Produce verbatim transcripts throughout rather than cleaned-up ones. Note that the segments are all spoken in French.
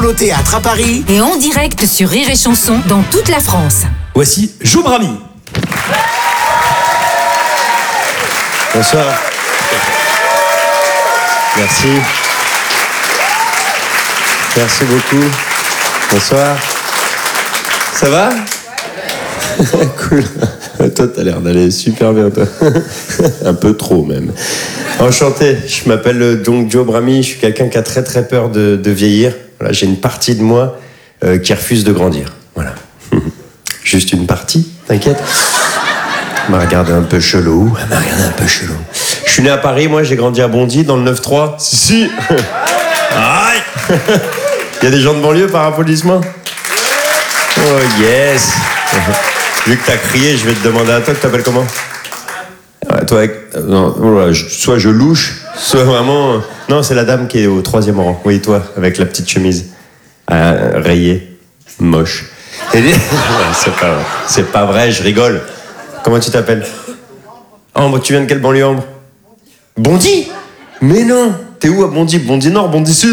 Au théâtre à Paris et en direct sur Rire et Chanson dans toute la France. Voici Jo Brami. Bonsoir. Merci. Merci beaucoup. Bonsoir. Ça va ? Cool. Toi, t'as l'air d'aller super bien, toi. Un peu trop, même. Enchanté. Je m'appelle donc Jo Brami. Je suis quelqu'un qui a très très peur de, de vieillir. Voilà, j'ai une partie de moi euh, qui refuse de grandir. Voilà. Juste une partie, t'inquiète. Elle m'a regardé un peu chelou. Elle m'a regardé un peu chelou. Je suis né à Paris, moi, j'ai grandi à Bondy, dans le neuf trois. Si, si. Aïe. Il y a des gens de banlieue par applaudissement. Oh, yes. Vu que t'as crié, je vais te demander à toi, tu t'appelles comment ? Ouais, toi, avec... non, voilà, je... soit je louche, soit vraiment... Non, c'est la dame qui est au troisième rang. Oui, toi, avec la petite chemise. Euh, rayée. Moche. Et... c'est pas vrai. C'est pas vrai, je rigole. Comment tu t'appelles ? Ambre, tu viens de quelle banlieue, Ambre ? Bondy ? Mais non. T'es où à Bondy ? Bondy Nord, Bondy Sud ?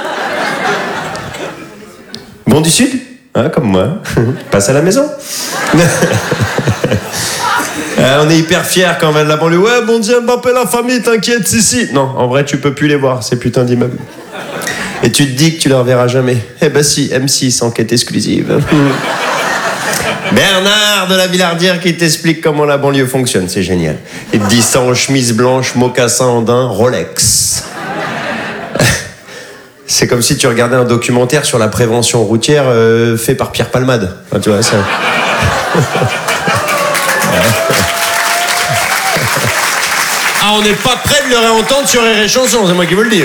Bondy Sud ? Ah, comme moi. Passe à la maison. euh, on est hyper fiers quand on va de la banlieue. Ouais, Bondy, Mbappé, la famille, t'inquiète, si, si. Non, en vrai, tu peux plus les voir, ces putains d'immeubles. Et tu te dis que tu les reverras jamais. Eh ben si, M six, enquête exclusive. Bernard de la Villardière qui t'explique comment la banlieue fonctionne, c'est génial. Il te dit ça en chemise blanche, mocassin en daim, Rolex. C'est comme si tu regardais un documentaire sur la prévention routière euh, fait par Pierre Palmade. Enfin, tu vois, ça... Ah, on n'est pas près de le réentendre sur Rire et Chanson, c'est moi qui vous le dis.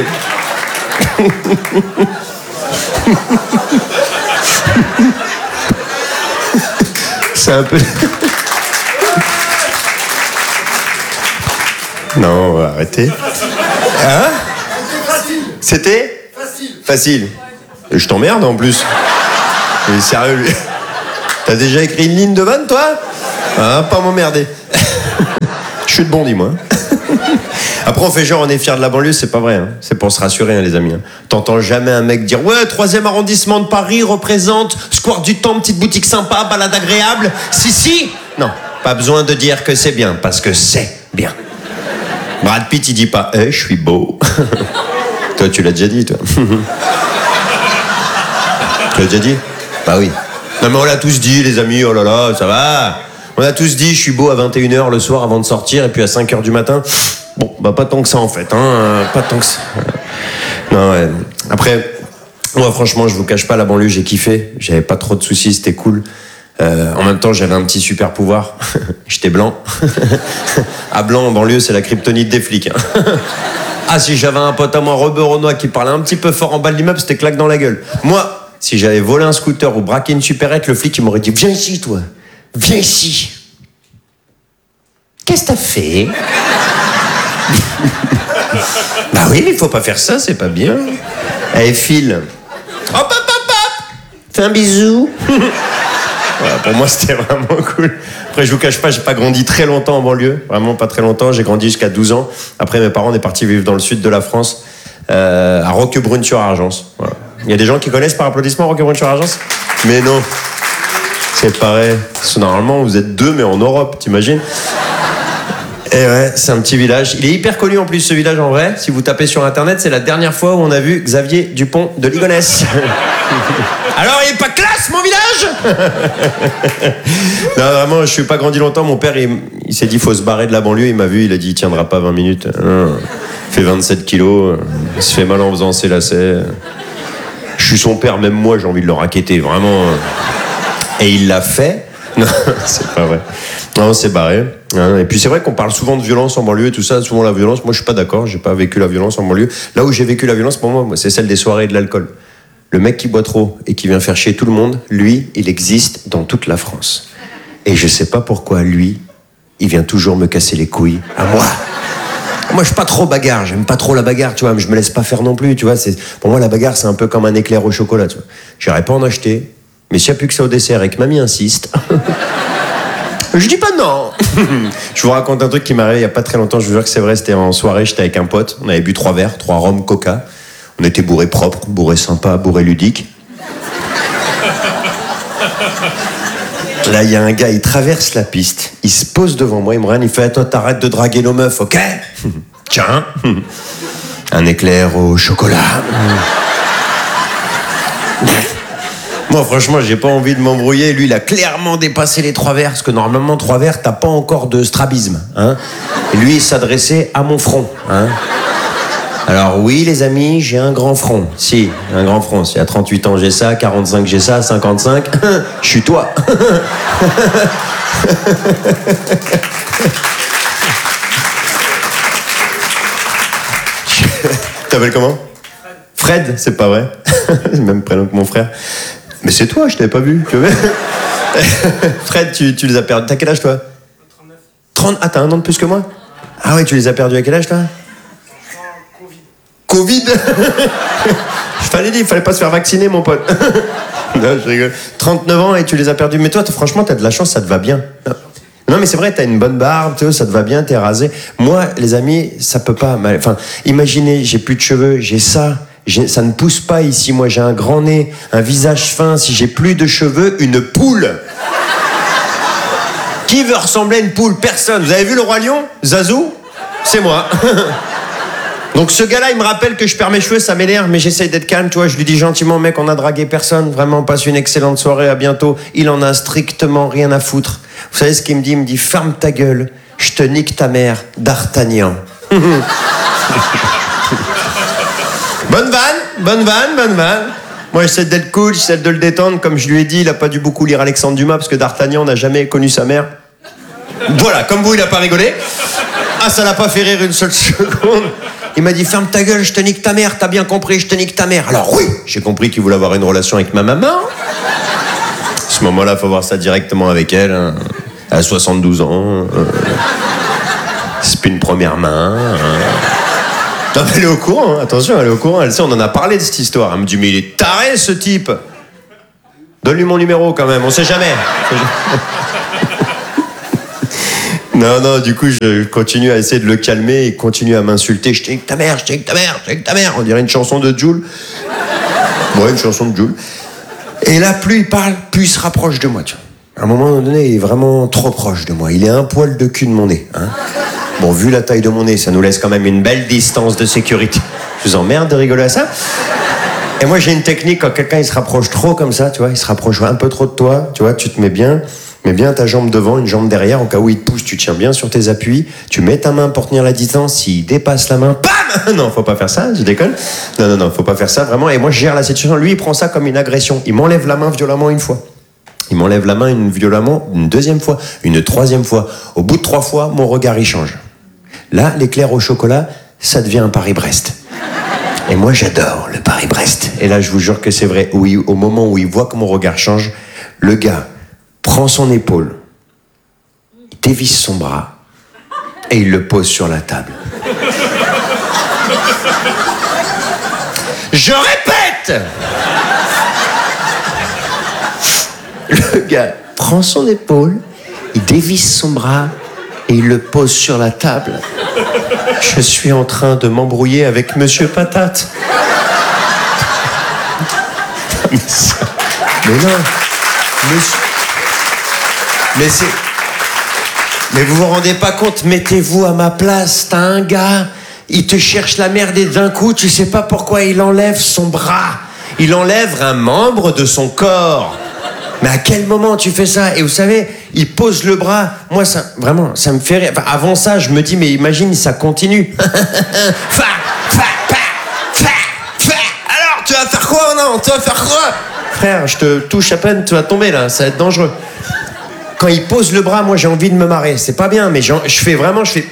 C'est un peu... Non, on va arrêter. Hein ? C'était ? Facile. Facile. Et je t'emmerde en plus. Mais sérieux, lui. T'as déjà écrit une ligne de vanne, toi ? Ah, pas m'emmerder. Je suis de Bondy, moi. Après, on fait genre, on est fiers de la banlieue, c'est pas vrai. Hein. C'est pour se rassurer, hein, les amis. Hein. T'entends jamais un mec dire « Ouais, troisième arrondissement de Paris représente Square du Temple, petite boutique sympa, balade agréable. Si, si !» Non, pas besoin de dire que c'est bien, parce que c'est bien. Brad Pitt, il dit pas « Eh, je suis beau. » Toi, tu l'as déjà dit, toi. Tu l'as déjà dit ? Bah oui. Non, mais on l'a tous dit, les amis, oh là là, ça va. On a tous dit, je suis beau à vingt et une heures le soir avant de sortir, et puis à cinq heures du matin. Bon, bah pas tant que ça, en fait, hein. Pas tant que ça. Non, ouais. Après, moi, franchement, je vous cache pas, la banlieue, j'ai kiffé. J'avais pas trop de soucis, c'était cool. Euh, en même temps, j'avais un petit super pouvoir. J'étais blanc. À blanc, en banlieue, c'est la kryptonite des flics. Hein. Ah, si j'avais un pote à moi, Robert Renoir, qui parlait un petit peu fort en bas de l'immeuble, c'était claque dans la gueule. Moi, si j'avais volé un scooter ou braqué une supérette, le flic, il m'aurait dit « Viens ici, toi. Viens ici. Qu'est-ce que t'as fait ?» Bah oui, mais il faut pas faire ça, c'est pas bien. Allez, file. Hop, hop, hop, hop. Fais un bisou. Voilà, pour moi, c'était vraiment cool. Après, je vous cache pas, j'ai pas grandi très longtemps en banlieue. Vraiment pas très longtemps. J'ai grandi jusqu'à douze ans. Après, mes parents, on est partis vivre dans le sud de la France, euh, à Roquebrune-sur-Argence. Voilà. Il y a des gens qui connaissent par applaudissement Roquebrune-sur-Argence ? Mais non. C'est pareil. Parce que normalement, vous êtes deux, mais en Europe, t'imagines ? Et ouais, c'est un petit village. Il est hyper connu en plus, ce village, en vrai. Si vous tapez sur Internet, c'est la dernière fois où on a vu Xavier Dupont de Ligonnès. Alors, il est pas classe, mon village. Non, vraiment, je suis pas grandi longtemps. Mon père, il, il s'est dit, faut se barrer de la banlieue. Il m'a vu, il a dit, il tiendra pas vingt minutes. Non, il fait vingt-sept kilos. Il se fait mal en faisant ses lacets. Je suis son père, même moi, j'ai envie de le raqueter, vraiment. Et il l'a fait. Non, c'est pas vrai. Non, c'est barré. Et puis c'est vrai qu'on parle souvent de violence en banlieue et tout ça, souvent la violence. Moi, je suis pas d'accord, j'ai pas vécu la violence en banlieue. Là où j'ai vécu la violence, pour moi, c'est celle des soirées et de l'alcool. Le mec qui boit trop et qui vient faire chier tout le monde, lui, il existe dans toute la France. Et je sais pas pourquoi, lui, il vient toujours me casser les couilles à moi. Moi, je suis pas trop bagarre, j'aime pas trop la bagarre, tu vois, mais je me laisse pas faire non plus, tu vois. C'est... Pour moi, la bagarre, c'est un peu comme un éclair au chocolat, tu vois. J'irais pas en acheter, mais s'il y a plus que ça au dessert et que mamie insiste... Je dis pas non. Je vous raconte un truc qui m'est arrivé il y a pas très longtemps, je vous jure que c'est vrai, c'était en soirée, j'étais avec un pote, on avait bu trois verres, trois rhum, coca. On était bourré propre, bourré sympa, bourré ludique. Là, il y a un gars, il traverse la piste, il se pose devant moi, il me regarde, il fait « Toi, t'arrêtes de draguer nos meufs, ok ?» Tiens, un éclair au chocolat. Moi, franchement, j'ai pas envie de m'embrouiller. Lui, il a clairement dépassé les trois verres, parce que normalement, trois verres, t'as pas encore de strabisme. Hein. Et lui, il s'adressait à mon front. Hein. Alors oui, les amis, j'ai un grand front. Si, un grand front. Si à trente-huit ans, j'ai ça, quarante-cinq, j'ai ça, cinquante-cinq, je suis toi. T'appelles comment ? Fred. Fred, c'est pas vrai. C'est le même prénom que mon frère. Mais c'est toi, je t'avais pas vu. Fred, tu, tu les as perdus. T'as quel âge, toi ? trente-neuf. trente Ah, t'as un an de plus que moi ? Ah ouais, tu les as perdus à quel âge, toi ? Covid. Je t'avais dit, il fallait pas se faire vacciner, mon pote. Non, je rigole. trente-neuf ans et tu les as perdus. Mais toi, franchement, t'as de la chance, ça te va bien. Non, mais c'est vrai, t'as une bonne barbe, ça te va bien, t'es rasé. Moi, les amis, ça peut pas mal. Enfin, imaginez, j'ai plus de cheveux, j'ai ça. J'ai, ça ne pousse pas ici. Moi, j'ai un grand nez, un visage fin. Si j'ai plus de cheveux, une poule. Qui veut ressembler à une poule ? Personne. Vous avez vu le Roi Lion ? Zazou ? C'est moi. Donc ce gars-là, il me rappelle que je perds mes cheveux, ça m'énerve, mais j'essaye d'être calme, tu vois. Je lui dis gentiment, mec, on a dragué personne. Vraiment, passe une excellente soirée, à bientôt. Il en a strictement rien à foutre. Vous savez ce qu'il me dit ? Il me dit, ferme ta gueule, je te nique ta mère, D'Artagnan. Bonne vanne, bonne vanne, bonne vanne. Moi, j'essaie d'être cool, j'essaie de le détendre. Comme je lui ai dit, il a pas dû beaucoup lire Alexandre Dumas, parce que D'Artagnan n'a jamais connu sa mère. Voilà, comme vous, il a pas rigolé. Ah, ça l'a pas fait rire une seule seconde. Il m'a dit, ferme ta gueule, je te nique ta mère, t'as bien compris, je te nique ta mère. Alors oui, j'ai compris qu'il voulait avoir une relation avec ma maman. À ce moment-là, faut voir ça directement avec elle. Hein. Elle a soixante-douze ans. Euh... C'est plus une première main. Hein. Non, mais elle est au courant, hein. Attention, elle est au courant. Elle sait, on en a parlé de cette histoire. Elle me dit, mais il est taré, ce type. Donne-lui mon numéro, quand même, on sait jamais. Non, non, du coup, je continue à essayer de le calmer. Il continue à m'insulter. Je te nique ta mère, je te nique ta mère, je te nique ta mère. On dirait une chanson de Jul. Ouais, une chanson de Jul. Et là, plus il parle, plus il se rapproche de moi, tu vois. À un moment donné, il est vraiment trop proche de moi. Il est un poil de cul de mon nez. Hein. Bon, vu la taille de mon nez, ça nous laisse quand même une belle distance de sécurité. Je vous emmerde de rigoler à ça. Et moi, j'ai une technique, quand quelqu'un il se rapproche trop comme ça, tu vois, il se rapproche un peu trop de toi, tu vois, tu te mets bien... Mets bien ta jambe devant, une jambe derrière, au cas où il te pousse, tu tiens bien sur tes appuis, tu mets ta main pour tenir la distance, s'il dépasse la main, bam ! Non, faut pas faire ça, je déconne. Non, non, non, faut pas faire ça, vraiment. Et moi, je gère la situation. Lui, il prend ça comme une agression. Il m'enlève la main violemment une fois. Il m'enlève la main une, violemment une deuxième fois, une troisième fois. Au bout de trois fois, mon regard, il change. Là, l'éclair au chocolat, ça devient un Paris-Brest. Et moi, j'adore le Paris-Brest. Et là, je vous jure que c'est vrai. Oui, au moment où il voit que mon regard change, le gars prend son épaule, il dévisse son bras et il le pose sur la table. Je répète! Le gars prend son épaule, il dévisse son bras et il le pose sur la table. Je suis en train de m'embrouiller avec Monsieur Patate. Mais, ça... Mais non, monsieur... Mais c'est... Mais vous vous rendez pas compte, mettez-vous à ma place, t'as un gars, il te cherche la merde et d'un coup, tu sais pas pourquoi il enlève son bras. Il enlève un membre de son corps. Mais à quel moment tu fais ça ? Et vous savez, il pose le bras, moi ça, vraiment, ça me fait rire. Enfin, avant ça, je me dis, mais imagine, ça continue. Alors, tu vas faire quoi ? Non, tu vas faire quoi ? Frère, je te touche à peine, tu vas tomber là, ça va être dangereux. Quand il pose le bras, moi j'ai envie de me marrer. C'est pas bien, mais je fais vraiment, je fais...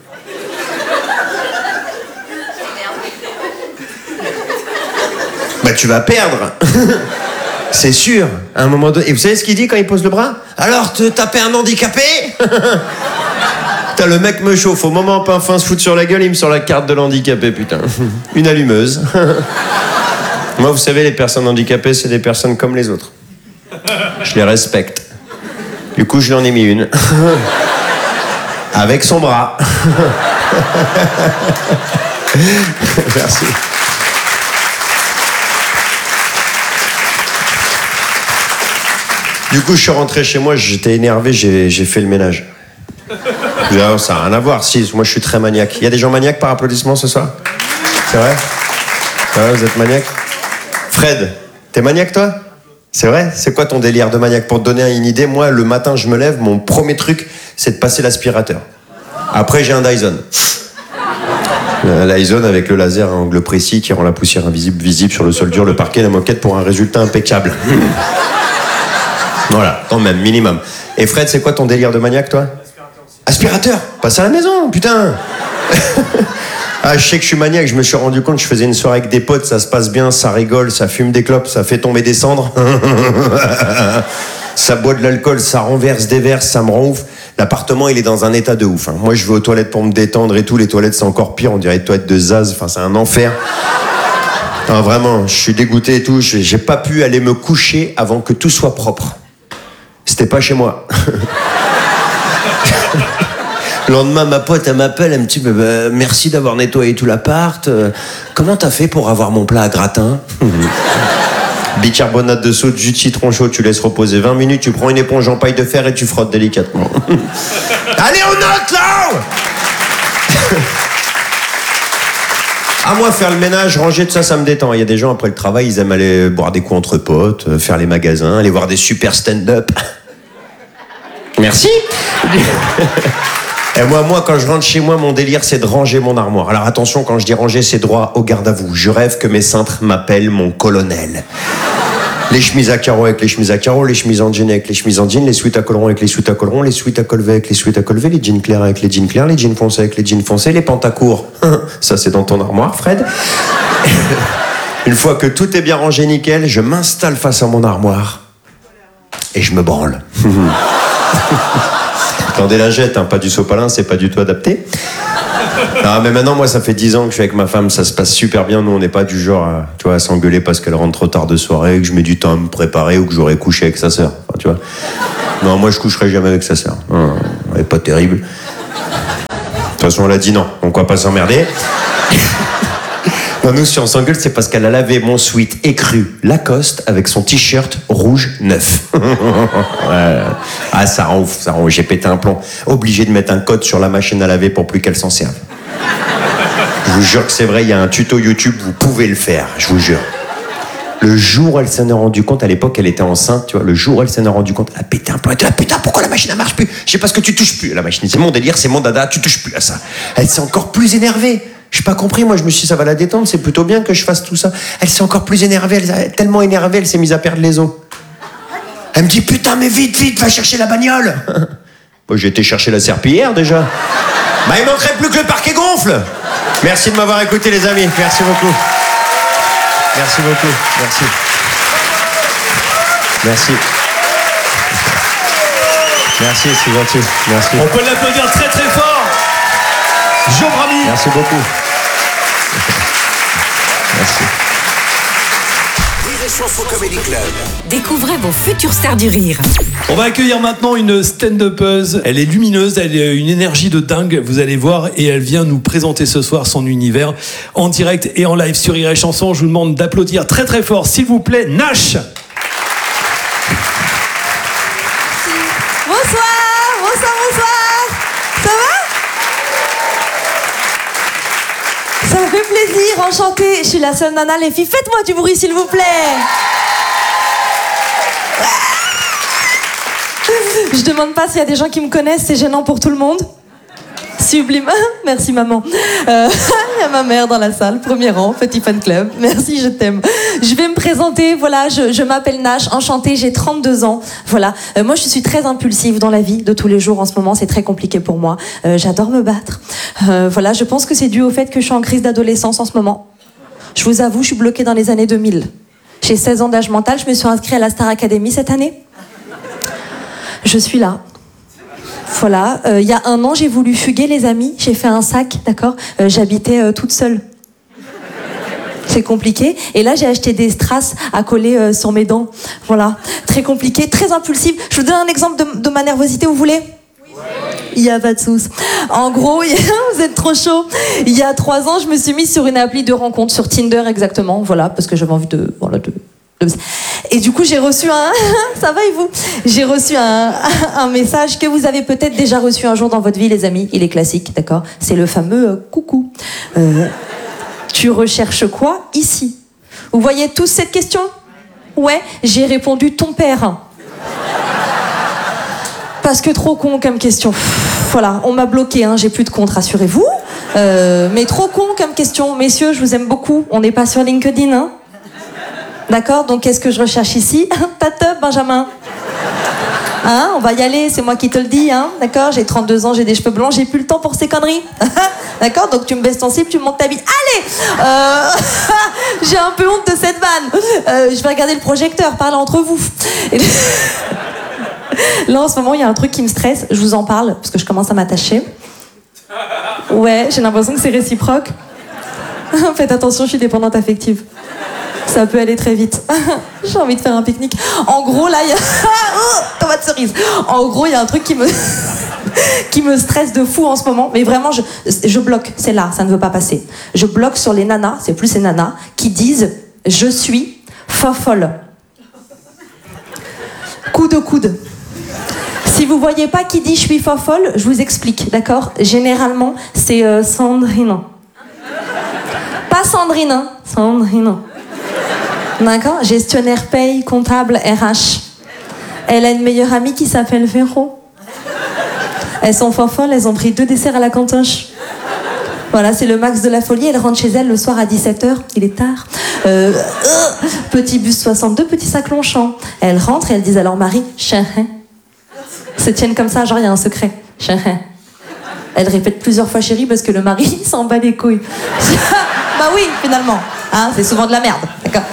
Bah tu vas perdre. C'est sûr, à un moment donné. Et vous savez ce qu'il dit quand il pose le bras ? Alors, te taper un handicapé ? Putain, le mec me chauffe. Au moment où Pinfin se fout sur la gueule, il me sort la carte de l'handicapé, putain. Une allumeuse. Moi, vous savez, les personnes handicapées, c'est des personnes comme les autres. Je les respecte. Du coup, je lui en ai mis une. Avec son bras. Merci. Du coup, je suis rentré chez moi, j'étais énervé, j'ai, j'ai fait le ménage. Non, ça n'a rien à voir. Si, moi, je suis très maniaque. Il y a des gens maniaques par applaudissement ce soir? C'est vrai? Ouais, vous êtes maniaque? Fred, t'es maniaque, toi? C'est vrai? C'est quoi ton délire de maniaque? Pour te donner une idée, moi, le matin, je me lève, mon premier truc, c'est de passer l'aspirateur. Après, j'ai un Dyson. Un Dyson avec le laser à angle précis qui rend la poussière invisible visible sur le sol dur, le parquet, la moquette pour un résultat impeccable. Voilà, quand même, minimum. Et Fred, c'est quoi ton délire de maniaque, toi? Aspirateur. Passe à la maison, putain. Ah, je sais que je suis maniaque, je me suis rendu compte que je faisais une soirée avec des potes, ça se passe bien, ça rigole, ça fume des clopes, ça fait tomber des cendres. Ça boit de l'alcool, ça renverse, déverse, ça me rend ouf. L'appartement, il est dans un état de ouf. Hein. Moi, je vais aux toilettes pour me détendre et tout. Les toilettes, c'est encore pire, on dirait des toilettes de Zaz. Enfin, c'est un enfer. Non, vraiment, je suis dégoûté et tout. J'ai pas pu aller me coucher avant que tout soit propre. C'était pas chez moi. Le lendemain, ma pote, elle m'appelle, elle me dit bah, bah, merci d'avoir nettoyé tout l'appart. Euh, comment t'as fait pour avoir mon plat à gratin? Bicarbonate de soude, jus de citron chaud, tu laisses reposer vingt minutes, tu prends une éponge en paille de fer et tu frottes délicatement. Allez, on note là! À moi, faire le ménage, ranger, tout ça, ça me détend. Il y a des gens, après le travail, ils aiment aller boire des coups entre potes, faire les magasins, aller voir des super stand-up. Merci. Et moi, moi, quand je rentre chez moi, mon délire, c'est de ranger mon armoire. Alors attention, quand je dis ranger, c'est droit au garde à vous. Je rêve que mes cintres m'appellent mon colonel. Les chemises à carreaux avec les chemises à carreaux, les chemises en jean avec les chemises en jean, les sweats à collerons avec les sweats à collerons, les sweats à col V avec les sweats à col V, les jeans clairs avec les jeans clairs, les jeans foncés avec les jeans foncés, les pantacourts. Ça, c'est dans ton armoire, Fred. Une fois que tout est bien rangé nickel, je m'installe face à mon armoire et je me branle. Dans des lingettes, hein, pas du sopalin, c'est pas du tout adapté. Non, mais maintenant, moi, ça fait dix ans que je suis avec ma femme, ça se passe super bien. Nous, on n'est pas du genre à, tu vois, à s'engueuler parce qu'elle rentre trop tard de soirée, que je mets du temps à me préparer ou que j'aurais couché avec sa sœur. Enfin, tu vois. Non, moi, je coucherai jamais avec sa sœur. Non, elle est pas terrible. De toute façon, elle a dit non, donc on va pas s'emmerder. Non, nous, si on s'engueule, c'est parce qu'elle a lavé mon sweat écru Lacoste avec son t-shirt rouge neuf. Ouais. Ah, ça rend ouf, ça rend ouf. J'ai pété un plomb. Obligé de mettre un code sur la machine à laver pour plus qu'elle s'en serve. Je vous jure que c'est vrai, il y a un tuto YouTube, vous pouvez le faire, je vous jure. Le jour où elle s'en est rendu compte, à l'époque, elle était enceinte, tu vois, le jour où elle s'en est rendu compte, elle a pété un plomb. Elle dit, ah, putain, pourquoi la machine, elle marche plus? Je sais pas ce que tu touches plus à la machine. C'est mon délire, c'est mon dada, tu touches plus à ça. Elle s'est encore plus énervée. J'ai pas compris, moi je me suis dit ça va la détendre, c'est plutôt bien que je fasse tout ça. Elle s'est encore plus énervée, elle est tellement énervée, elle s'est mise à perdre les os. Elle me dit putain mais vite, vite, va chercher la bagnole. Bon, j'ai été chercher la serpillière déjà. Bah il manquerait plus que le parquet gonfle. Merci de m'avoir écouté les amis, merci beaucoup. Merci beaucoup, merci. Merci. Merci, c'est gentil, merci. On peut l'applaudir très très fort. Jo Brami. Merci beaucoup. Merci. Rire et Chanson Comedy Club. Découvrez vos futures stars du rire. On va accueillir maintenant une stand-upeuse. Elle est lumineuse, elle a une énergie de dingue, vous allez voir, et elle vient nous présenter ce soir son univers en direct et en live sur Rire et Chanson. Je vous demande d'applaudir très très fort, s'il vous plaît, Nash. Bonsoir, bonsoir, bonsoir. Ça va? Ça me fait plaisir, enchantée. Je suis la seule nana, les filles. Faites-moi du bruit, s'il vous plaît. Je demande pas s'il y a des gens qui me connaissent, c'est gênant pour tout le monde. Sublime. Merci maman. Euh, il y a ma mère dans la salle, premier rang, petit fan club. Merci, je t'aime. Je vais me présenter, voilà, je, je m'appelle Nash, enchantée, j'ai trente-deux ans. Voilà, euh, moi je suis très impulsive dans la vie de tous les jours en ce moment, c'est très compliqué pour moi. Euh, j'adore me battre. Euh, voilà, je pense que c'est dû au fait que je suis en crise d'adolescence en ce moment. Je vous avoue, je suis bloquée dans les années deux mille. J'ai seize ans d'âge mental, je me suis inscrite à la Star Academy cette année. Je suis là. Voilà, il euh, y a un an, j'ai voulu fuguer, les amis. J'ai fait un sac, d'accord euh, J'habitais euh, toute seule. C'est compliqué. Et là, j'ai acheté des strass à coller euh, sur mes dents. Voilà, très compliqué, très impulsif. Je vous donne un exemple de, de ma nervosité, vous voulez ? Il n'y a pas de souci. En gros, vous êtes trop chaud. Il y a trois ans, je me suis mise sur une appli de rencontre, sur Tinder exactement. Voilà, parce que j'avais envie de... Voilà, de... Et du coup, j'ai reçu un... Ça va et vous? J'ai reçu un, un message que vous avez peut-être déjà reçu un jour dans votre vie, les amis. Il est classique, d'accord? C'est le fameux euh, coucou. Euh, tu recherches quoi ici? Vous voyez tous cette question? Ouais, j'ai répondu ton père. Parce que trop con comme question. Pff, voilà, on m'a bloqué, hein, j'ai plus de compte, rassurez-vous. Euh, mais trop con comme question. Messieurs, je vous aime beaucoup. On n'est pas sur LinkedIn, hein? D'accord? Donc qu'est-ce que je recherche ici? Ta teub, Benjamin. Hein? On va y aller, c'est moi qui te le dis, hein? D'accord? J'ai trente-deux ans, j'ai des cheveux blancs, j'ai plus le temps pour ces conneries. D'accord? Donc tu me baisses ton slip, tu me montes ta bite. Allez! euh... J'ai un peu honte de cette vanne. Euh, je vais regarder le projecteur, parlez entre vous. Et... Là, en ce moment, il y a un truc qui me stresse. Je vous en parle, parce que je commence à m'attacher. Ouais, j'ai l'impression que c'est réciproque. Faites attention, je suis dépendante affective. Ça peut aller très vite. J'ai envie de faire un pique-nique. En gros, là, il y a... Oh, tomate cerise. En gros, il y a un truc qui me... qui me stresse de fou en ce moment. Mais vraiment, je, je bloque. C'est là, ça ne veut pas passer. Je bloque sur les nanas, c'est plus les nanas, qui disent « Je suis fofolle ». Coup de coude. Si vous voyez pas qui dit « Je suis fofolle », je vous explique, d'accord? Généralement, c'est euh, Sandrine. Pas Sandrine, hein. Sandrine. D'accord? Gestionnaire paye, comptable, R H. Elle a une meilleure amie qui s'appelle Véro. Elles sont fofolles, elles ont pris deux desserts à la cantoche. Voilà, c'est le max de la folie. Elle rentre chez elle le soir à dix-sept heures. Il est tard. Euh, euh, petit bus soixante-deux, petit sac Longchamp. Elle rentre et elle dit à leur mari « Chérin ». Se tiennent comme ça, genre il y a un secret. « Chérin ». Elle répète plusieurs fois « chérie » parce que le mari il s'en bat les couilles. Bah oui, finalement. Hein, c'est souvent de la merde. D'accord.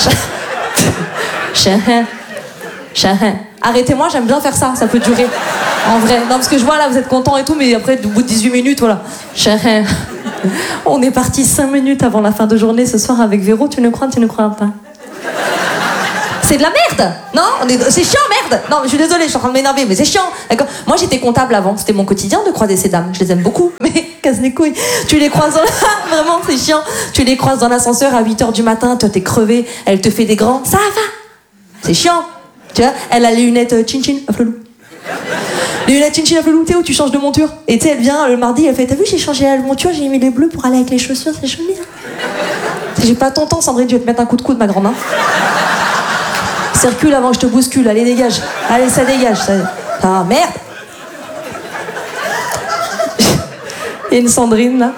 Chérin. Chérin. Arrêtez-moi, j'aime bien faire ça, ça peut durer. En vrai. Non, parce que je vois là, vous êtes contents et tout, mais après, au bout de dix-huit minutes, voilà. Chérin. On est parti cinq minutes avant la fin de journée ce soir avec Véro, tu ne crois, tu ne crois pas. C'est de la merde. Non, on est... c'est chiant, merde. Non, je suis désolée, je suis en train de m'énerver, mais c'est chiant. D'accord. Moi, j'étais comptable avant. C'était mon quotidien de croiser ces dames. Je les aime beaucoup, mais casse les couilles. Tu les croises dans la... Vraiment, c'est chiant. Tu les croises dans l'ascenseur à huit heures du matin. Toi, t'es crevé. Elle te fait des grands. Ça va. C'est chiant. Tu vois, elle a les lunettes euh, chin-chin à flelou. Les lunettes chin-chin à flelou, tu sais, où tu changes de monture. Et tu sais, elle vient le mardi, elle fait, t'as vu, j'ai changé la monture, j'ai mis les bleus pour aller avec les chaussures, c'est joli. J'ai pas ton temps, Sandrine, je vais te mettre un coup de coude, ma grande main. Circule avant que je te bouscule, allez, dégage. Allez, ça dégage. Ça... Ah, merde. Il y a une Sandrine, là.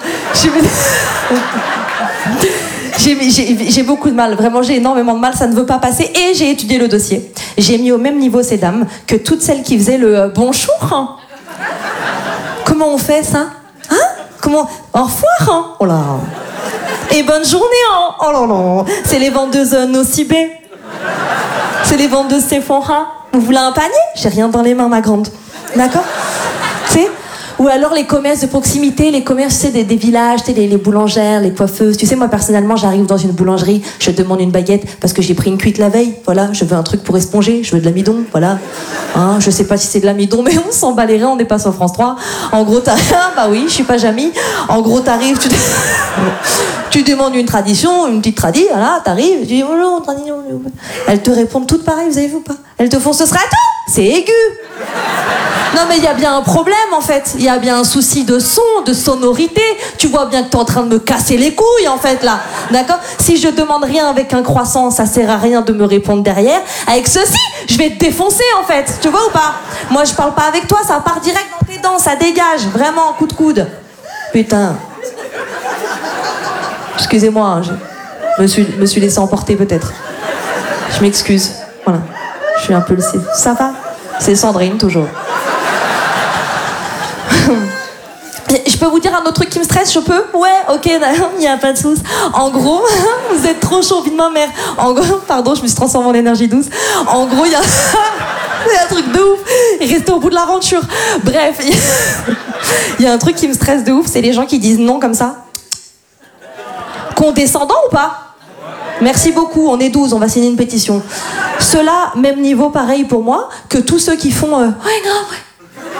J'ai, j'ai, j'ai beaucoup de mal, vraiment j'ai énormément de mal, ça ne veut pas passer. Et j'ai étudié le dossier. J'ai mis au même niveau ces dames que toutes celles qui faisaient le euh, bonjour. Hein. Comment on fait ça? Hein? Comment? Au revoir, hein? Oh là. Et bonne journée, hein? Oh là là. C'est les vendeuses euh, Nocibé. C'est les vendeuses Sephora. Vous voulez un panier? J'ai rien dans les mains, ma grande. D'accord? Tu sais? Ou alors les commerces de proximité, les commerces, tu sais, des, des villages, tu sais, les, les boulangères, les coiffeuses. Tu sais, moi, personnellement, j'arrive dans une boulangerie, je demande une baguette parce que j'ai pris une cuite la veille. Voilà, je veux un truc pour esponger, je veux de l'amidon, voilà. Hein, je sais pas si c'est de l'amidon, mais on s'en bat les reins, on n'est pas sur France trois. En gros, t'arrives, bah oui, je suis pas Jamie. En gros, t'arrives, tu, tu demandes une tradition, une petite tradie, voilà, t'arrives, tu dis, oh non, tradition. Elles te répondent toutes pareilles, vous avez vu ou pas? Elles te font, ce sera tout! C'est aigu! Non mais il y a bien un problème en fait, il y a bien un souci de son, de sonorité. Tu vois bien que t'es en train de me casser les couilles en fait là, d'accord? Si je demande rien avec un croissant, ça sert à rien de me répondre derrière. Avec ceci, je vais te défoncer en fait, tu vois ou pas? Moi je parle pas avec toi, ça part direct dans tes dents, ça dégage, vraiment, coup de coude. Putain. Excusez-moi, hein, je me suis, me suis laissé emporter peut-être. Je m'excuse, voilà. Je suis un peu le... Ça va? C'est Sandrine toujours. Je peux vous dire un autre truc qui me stresse, je peux? Ouais, ok, il n'y a pas de souci. En gros, vous êtes trop chaud, vie de ma mère. En gros, pardon, je me suis transformée en énergie douce. En gros, il y a... C'est un truc de ouf. Restez au bout de l'aventure. Bref, il y a un truc qui me stresse de ouf, c'est les gens qui disent non comme ça. Condescendant ou pas? Merci beaucoup, on est douze, on va signer une pétition. Ceux-là, même niveau pareil pour moi, que tous ceux qui font... Euh, ouais, grave, ouais.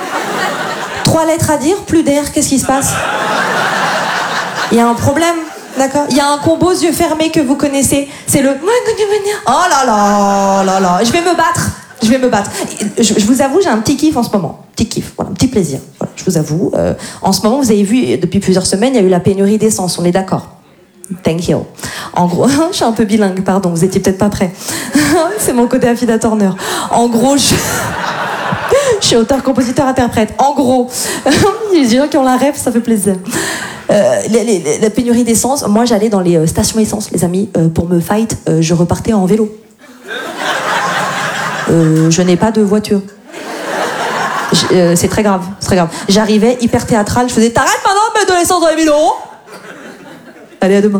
Trois lettres à dire, plus d'air, qu'est-ce qui se passe? Il y a un problème. D'accord? Il y a un combo yeux fermés que vous connaissez. C'est le... Oh là là là là. Je vais me battre. Je vais me battre. Je, je vous avoue, j'ai un petit kiff en ce moment. Petit kiff, voilà, un petit plaisir. Voilà, je vous avoue. Euh, en ce moment, vous avez vu, depuis plusieurs semaines, il y a eu la pénurie d'essence. On est d'accord? Thank you. En gros, je suis un peu bilingue, pardon. Vous étiez peut-être pas prêts. C'est mon côté Affida Turner. En gros, je... je suis auteur, compositeur, interprète. En gros, il y a des gens qui ont la rêve, ça fait plaisir. Euh, les, les, la pénurie d'essence, moi j'allais dans les euh, stations essence, les amis, euh, pour me fight, euh, je repartais en vélo. Euh, je n'ai pas de voiture. Euh, c'est très grave, c'est très grave. J'arrivais hyper théâtrale, je faisais t'arrêtes maintenant de mettre de l'essence dans les mille euros. Allez, à demain.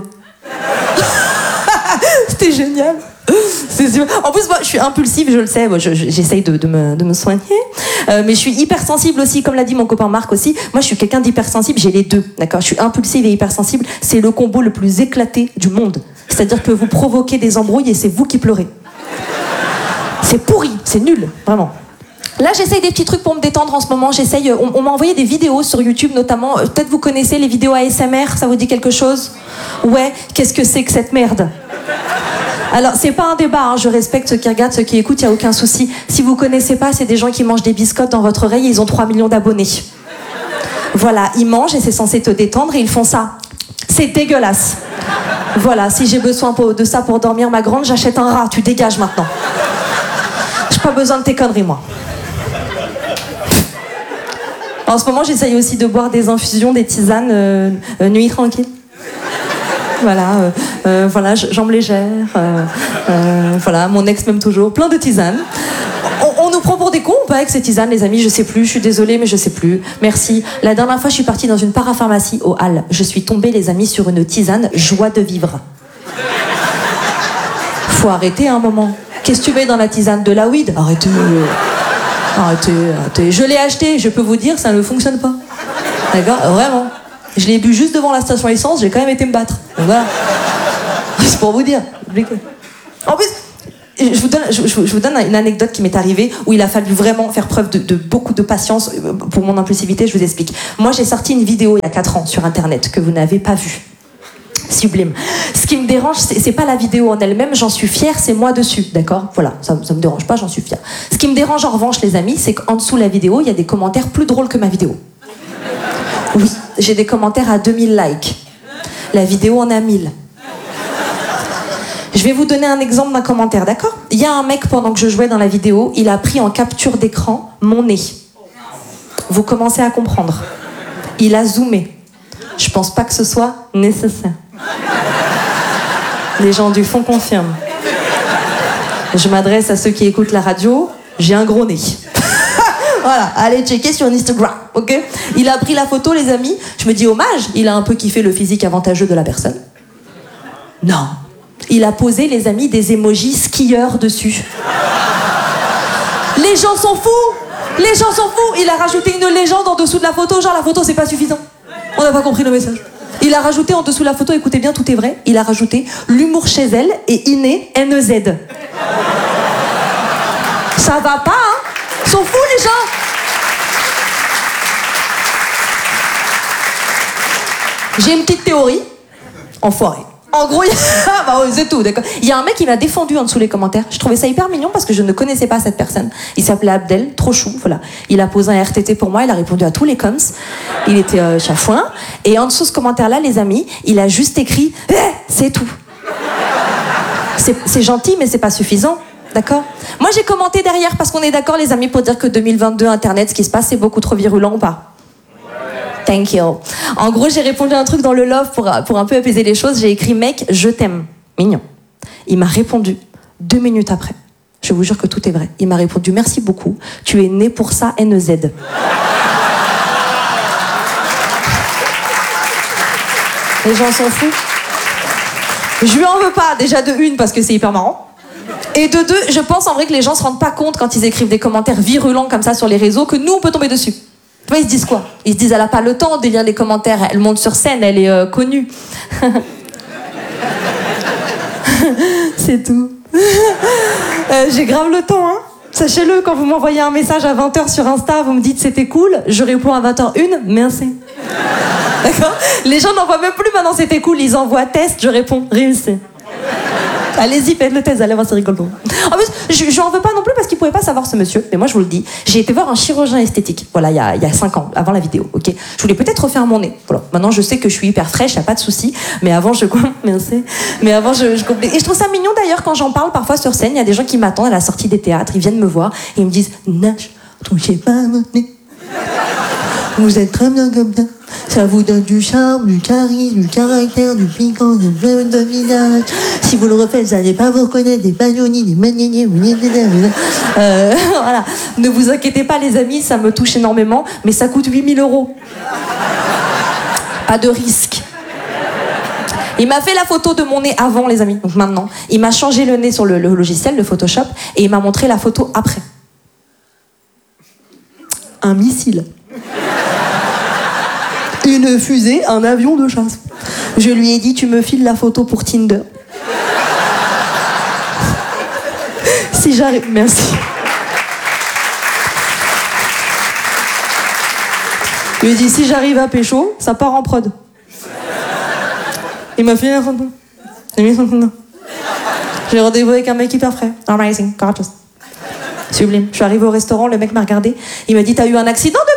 C'était génial. C'est sûr. En plus, moi, je suis impulsive, je le sais. Moi, je, je, j'essaye de, de, me, de me soigner. Euh, mais je suis hypersensible aussi, comme l'a dit mon copain Marc aussi. Moi, je suis quelqu'un d'hypersensible, j'ai les deux. D'accord ? Je suis impulsive et hypersensible. C'est le combo le plus éclaté du monde. C'est-à-dire que vous provoquez des embrouilles et c'est vous qui pleurez. C'est pourri, c'est nul, vraiment. Là, j'essaye des petits trucs pour me détendre en ce moment. J'essaye. On, on m'a envoyé des vidéos sur YouTube, notamment. Peut-être vous connaissez les vidéos A S M R. Ça vous dit quelque chose ? Ouais. Qu'est-ce que c'est que cette merde ? Alors, c'est pas un débat, hein. Je respecte ceux qui regardent, ceux qui écoutent, il n'y a aucun souci. Si vous connaissez pas, c'est des gens qui mangent des biscottes dans votre oreille et ils ont trois millions d'abonnés. Voilà, ils mangent et c'est censé te détendre et ils font ça. C'est dégueulasse. Voilà, si j'ai besoin de ça pour dormir ma grande, j'achète un rat, tu dégages maintenant. J'ai pas besoin de tes conneries, moi. En ce moment, j'essaye aussi de boire des infusions, des tisanes, euh, euh, nuit tranquille. Voilà, euh, euh, voilà, jambes légères, euh, euh, voilà, mon ex m'aime toujours, plein de tisanes. On, on nous prend pour des cons ou pas avec ces tisanes, les amis? Je sais plus, je suis désolée, mais je sais plus. Merci. La dernière fois, je suis partie dans une parapharmacie au Halles. Je suis tombée, les amis, sur une tisane joie de vivre. Faut arrêter un moment. Qu'est-ce que tu mets dans la tisane? De la weed? Arrêtez. Arrêtez, arrêtez. Je l'ai acheté, je peux vous dire, ça ne fonctionne pas. D'accord? Vraiment. Je l'ai bu juste devant la station essence, j'ai quand même été me battre. Donc voilà. C'est pour vous dire. En plus, je vous donne, je, je vous donne une anecdote qui m'est arrivée où il a fallu vraiment faire preuve de, de beaucoup de patience pour mon impulsivité, je vous explique. Moi, j'ai sorti une vidéo il y a quatre ans sur Internet que vous n'avez pas vue. Sublime. Ce qui me dérange, c'est, c'est pas la vidéo en elle-même, j'en suis fière, c'est moi dessus, d'accord? Voilà, ça, ça me dérange pas, j'en suis fière. Ce qui me dérange en revanche, les amis, c'est qu'en dessous de la vidéo, il y a des commentaires plus drôles que ma vidéo. Oui, j'ai des commentaires à deux mille likes. La vidéo en a mille. Je vais vous donner un exemple d'un commentaire, d'accord? Il y a un mec, pendant que je jouais dans la vidéo, il a pris en capture d'écran mon nez. Vous commencez à comprendre. Il a zoomé. Je pense pas que ce soit nécessaire. Les gens du fond confirment. Je m'adresse à ceux qui écoutent la radio. J'ai un gros nez. Voilà, allez checker sur Instagram, ok? Il a pris la photo, les amis. Je me dis hommage, il a un peu kiffé le physique avantageux de la personne. Non. Il a posé, les amis, des emojis skieurs dessus. Les gens sont fous! Les gens sont fous! Il a rajouté une légende en dessous de la photo, genre la photo c'est pas suffisant. On n'a pas compris le message. Il a rajouté en dessous de la photo, écoutez bien, tout est vrai, il a rajouté l'humour chez elle et inné N E Z. Ça va pas, hein? Ils sont fous, les gens! J'ai une petite théorie. Enfoiré. En gros, il y a... ah bah ouais, c'est tout, d'accord. Il y a un mec qui m'a défendu en dessous les commentaires. Je trouvais ça hyper mignon parce que je ne connaissais pas cette personne. Il s'appelait Abdel, trop chou, voilà. Il a posé un R T T pour moi, il a répondu à tous les coms. Il était euh, chafouin. Et en dessous de ce commentaire-là, les amis, il a juste écrit eh, « c'est tout ». C'est, c'est gentil, mais c'est pas suffisant. D'accord? Moi, j'ai commenté derrière parce qu'on est d'accord, les amis, pour dire que deux mille vingt-deux, Internet, ce qui se passe, c'est beaucoup trop virulent ou pas? Thank you. En gros, j'ai répondu à un truc dans le love pour, pour un peu apaiser les choses. J'ai écrit « Mec, je t'aime ». Mignon. Il m'a répondu deux minutes après. Je vous jure que tout est vrai. Il m'a répondu « Merci beaucoup. Tu es né pour ça, N E Z ». Les gens s'en foutent. Je lui en veux pas, déjà de une, parce que c'est hyper marrant. Et de deux, je pense en vrai que les gens se rendent pas compte quand ils écrivent des commentaires virulents comme ça sur les réseaux que nous, on peut tomber dessus. Tu vois, ils se disent quoi? Ils se disent, elle a pas le temps de lire les commentaires, elle monte sur scène, elle est euh, connue. C'est tout. euh, j'ai grave le temps, hein. Sachez-le, quand vous m'envoyez un message à vingt heures sur Insta, vous me dites c'était cool, je réponds à vingt heures une, merci. D'accord? Les gens n'envoient même plus maintenant, c'était cool. Ils envoient test, je réponds, réussi. Allez-y, faites le test, allez voir, c'est rigolo. En plus, je, je n'en veux pas non plus parce qu'il ne pouvait pas savoir ce monsieur. Mais moi, je vous le dis, j'ai été voir un chirurgien esthétique. Voilà, il y a, il y a cinq ans, avant la vidéo, ok? Je voulais peut-être refaire mon nez. Voilà. Maintenant, je sais que je suis hyper fraîche, il n'y a pas de souci. Mais avant, je... Merci. Mais avant, je... je... Et je trouve ça mignon, d'ailleurs, quand j'en parle parfois sur scène, il y a des gens qui m'attendent à la sortie des théâtres. Ils viennent me voir et ils me disent « Nash, touchez pas à mon nez. Vous êtes très bien comme ça. Ça vous donne du charme, du charisme, du caractère, du piquant, du bleu de visage. Si vous le refaites, vous n'allez pas vous reconnaître des bagnonis, des maniés, euh, voilà. Ne vous inquiétez pas, les amis, ça me touche énormément, mais ça coûte huit mille euros. Pas de risque. Il m'a fait la photo de mon nez avant, les amis, donc maintenant. Il m'a changé le nez sur le, le logiciel de Photoshop et il m'a montré la photo après. Un missile. Une fusée, un avion de chasse. Je lui ai dit, tu me files la photo pour Tinder. Si j'arrive... Merci. Je lui ai dit, si j'arrive à pécho, ça part en prod. Il m'a filé la photo. J'ai mis son Tinder. J'ai rendez-vous avec un mec hyper frais. Amazing, gorgeous. Sublime. Je suis arrivée au restaurant, le mec m'a regardé. Il m'a dit, t'as eu un accident depuis ?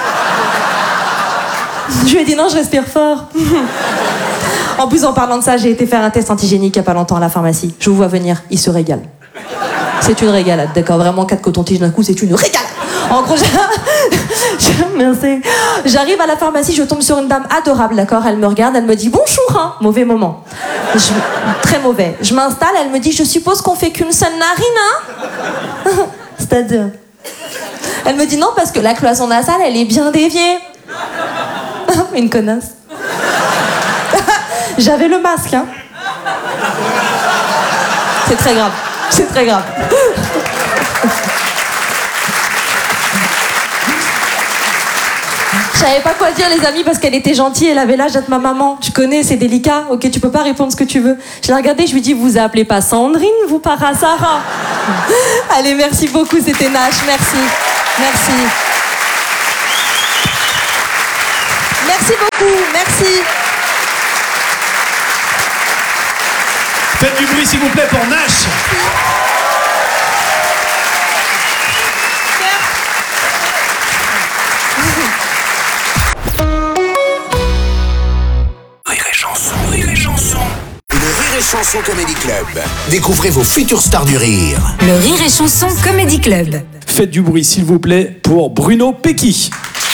Je lui ai dit non, je respire fort. En plus, en parlant de ça, j'ai été faire un test antigénique il n'y a pas longtemps à la pharmacie. Je vous vois venir, il se régale. C'est une régalade, d'accord? Vraiment, quatre cotons-tiges d'un coup, c'est une régalade. En gros, je... Merci. J'arrive à la pharmacie, je tombe sur une dame adorable, d'accord? Elle me regarde, elle me dit bonjour, hein. Mauvais moment. Je... Très mauvais. Je m'installe, elle me dit je suppose qu'on fait qu'une seule narine, hein? C'est-à-dire? Elle me dit non, parce que la cloison nasale, elle est bien déviée. Une connasse. J'avais le masque, hein. C'est très grave. C'est très grave. Je savais pas quoi dire, les amis, parce qu'elle était gentille, elle avait l'âge d'être ma maman. Tu connais, c'est délicat, ok, tu peux pas répondre ce que tu veux. Je l'ai regardée, je lui dis, vous appelez pas Sandrine, vous, par hasard? Allez, merci beaucoup, c'était Nash, merci. Merci. Merci beaucoup, merci. Faites du bruit, s'il vous plaît, pour Nash. Rire et chanson, rire et chanson. Le Rire et Chanson Comedy Club. Découvrez vos futures stars du rire. Le Rire et Chanson Comedy Club. Faites du bruit, s'il vous plaît, pour Bruno Pecky.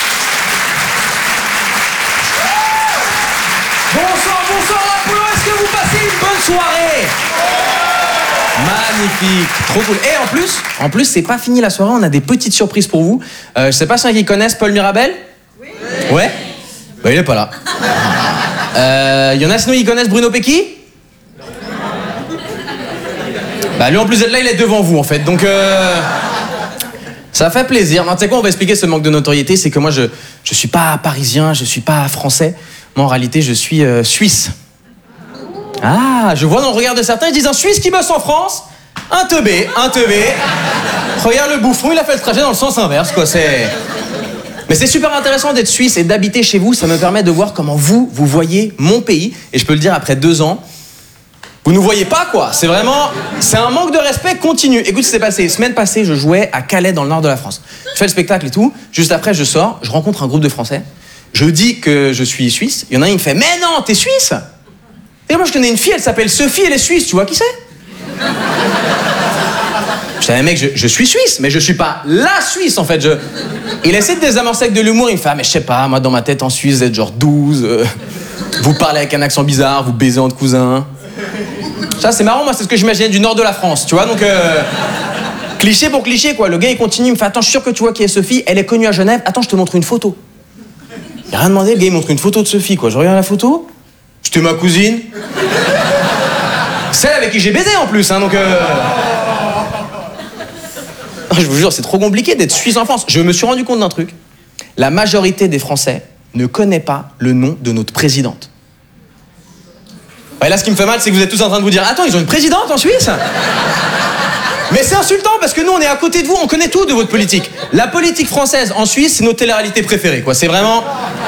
Bonsoir, bonsoir Apollo, est-ce que vous passez une bonne soirée? Magnifique, trop cool. Et en plus, en plus, c'est pas fini la soirée, on a des petites surprises pour vous. Euh, je sais pas si il y en a qui connaissent Paul Mirabel? Oui. Ouais? Bah il est pas là. Il euh, y en a sinon qui connaissent Bruno Pecky? Bah lui en plus d'être là, il est devant vous en fait, donc euh... ça fait plaisir. Non, tu sais quoi, on va expliquer ce manque de notoriété, c'est que moi je, je suis pas parisien, je suis pas français. Moi, en réalité, je suis euh, suisse. Ah, je vois dans le regard de certains, ils disent un Suisse qui bosse en France, un teubé, un teubé. Regarde le bouffon, il a fait le trajet dans le sens inverse, quoi, c'est... Mais c'est super intéressant d'être suisse et d'habiter chez vous, ça me permet de voir comment vous, vous voyez mon pays. Et je peux le dire, après deux ans, vous nous voyez pas, quoi. C'est vraiment... C'est un manque de respect continu. Écoute ce qui s'est passé. Semaine passée, je jouais à Calais, dans le nord de la France. Je fais le spectacle et tout. Juste après, je sors, je rencontre un groupe de Français. Je dis que je suis suisse. Il y en a un, il me fait « Mais non, t'es suisse !» Et moi, je connais une fille, elle s'appelle Sophie, elle est suisse. Tu vois qui c'est? Je dis « Mec, je, je suis suisse, mais je suis pas la Suisse, en fait. Je... » Il essaie de désamorcer avec de l'humour. Il me fait « Ah, mais je sais pas, moi, dans ma tête, en Suisse, vous êtes genre douze. Euh, vous parlez avec un accent bizarre, vous baisez entre cousins. » Ça, c'est marrant, moi, c'est ce que j'imaginais du nord de la France, tu vois, donc... Euh... Cliché pour cliché, quoi. Le gars, il continue, il me fait « Attends, je suis sûr que tu vois qui est Sophie. Elle est connue à Genève. Attends, je te montre une photo. » Il a rien demandé, le gars il montre une photo de Sophie, quoi. Je regarde la photo, c'était ma cousine. Celle avec qui j'ai baisé en plus, hein, donc euh... Je vous jure, c'est trop compliqué d'être suisse en France. Je me suis rendu compte d'un truc. La majorité des Français ne connaît pas le nom de notre présidente. Ouais, là, ce qui me fait mal, c'est que vous êtes tous en train de vous dire « Attends, ils ont une présidente en Suisse ?» Mais c'est insultant parce que nous, on est à côté de vous, on connaît tout de votre politique. La politique française en Suisse, c'est notre télé-réalité préférée, quoi. C'est vraiment...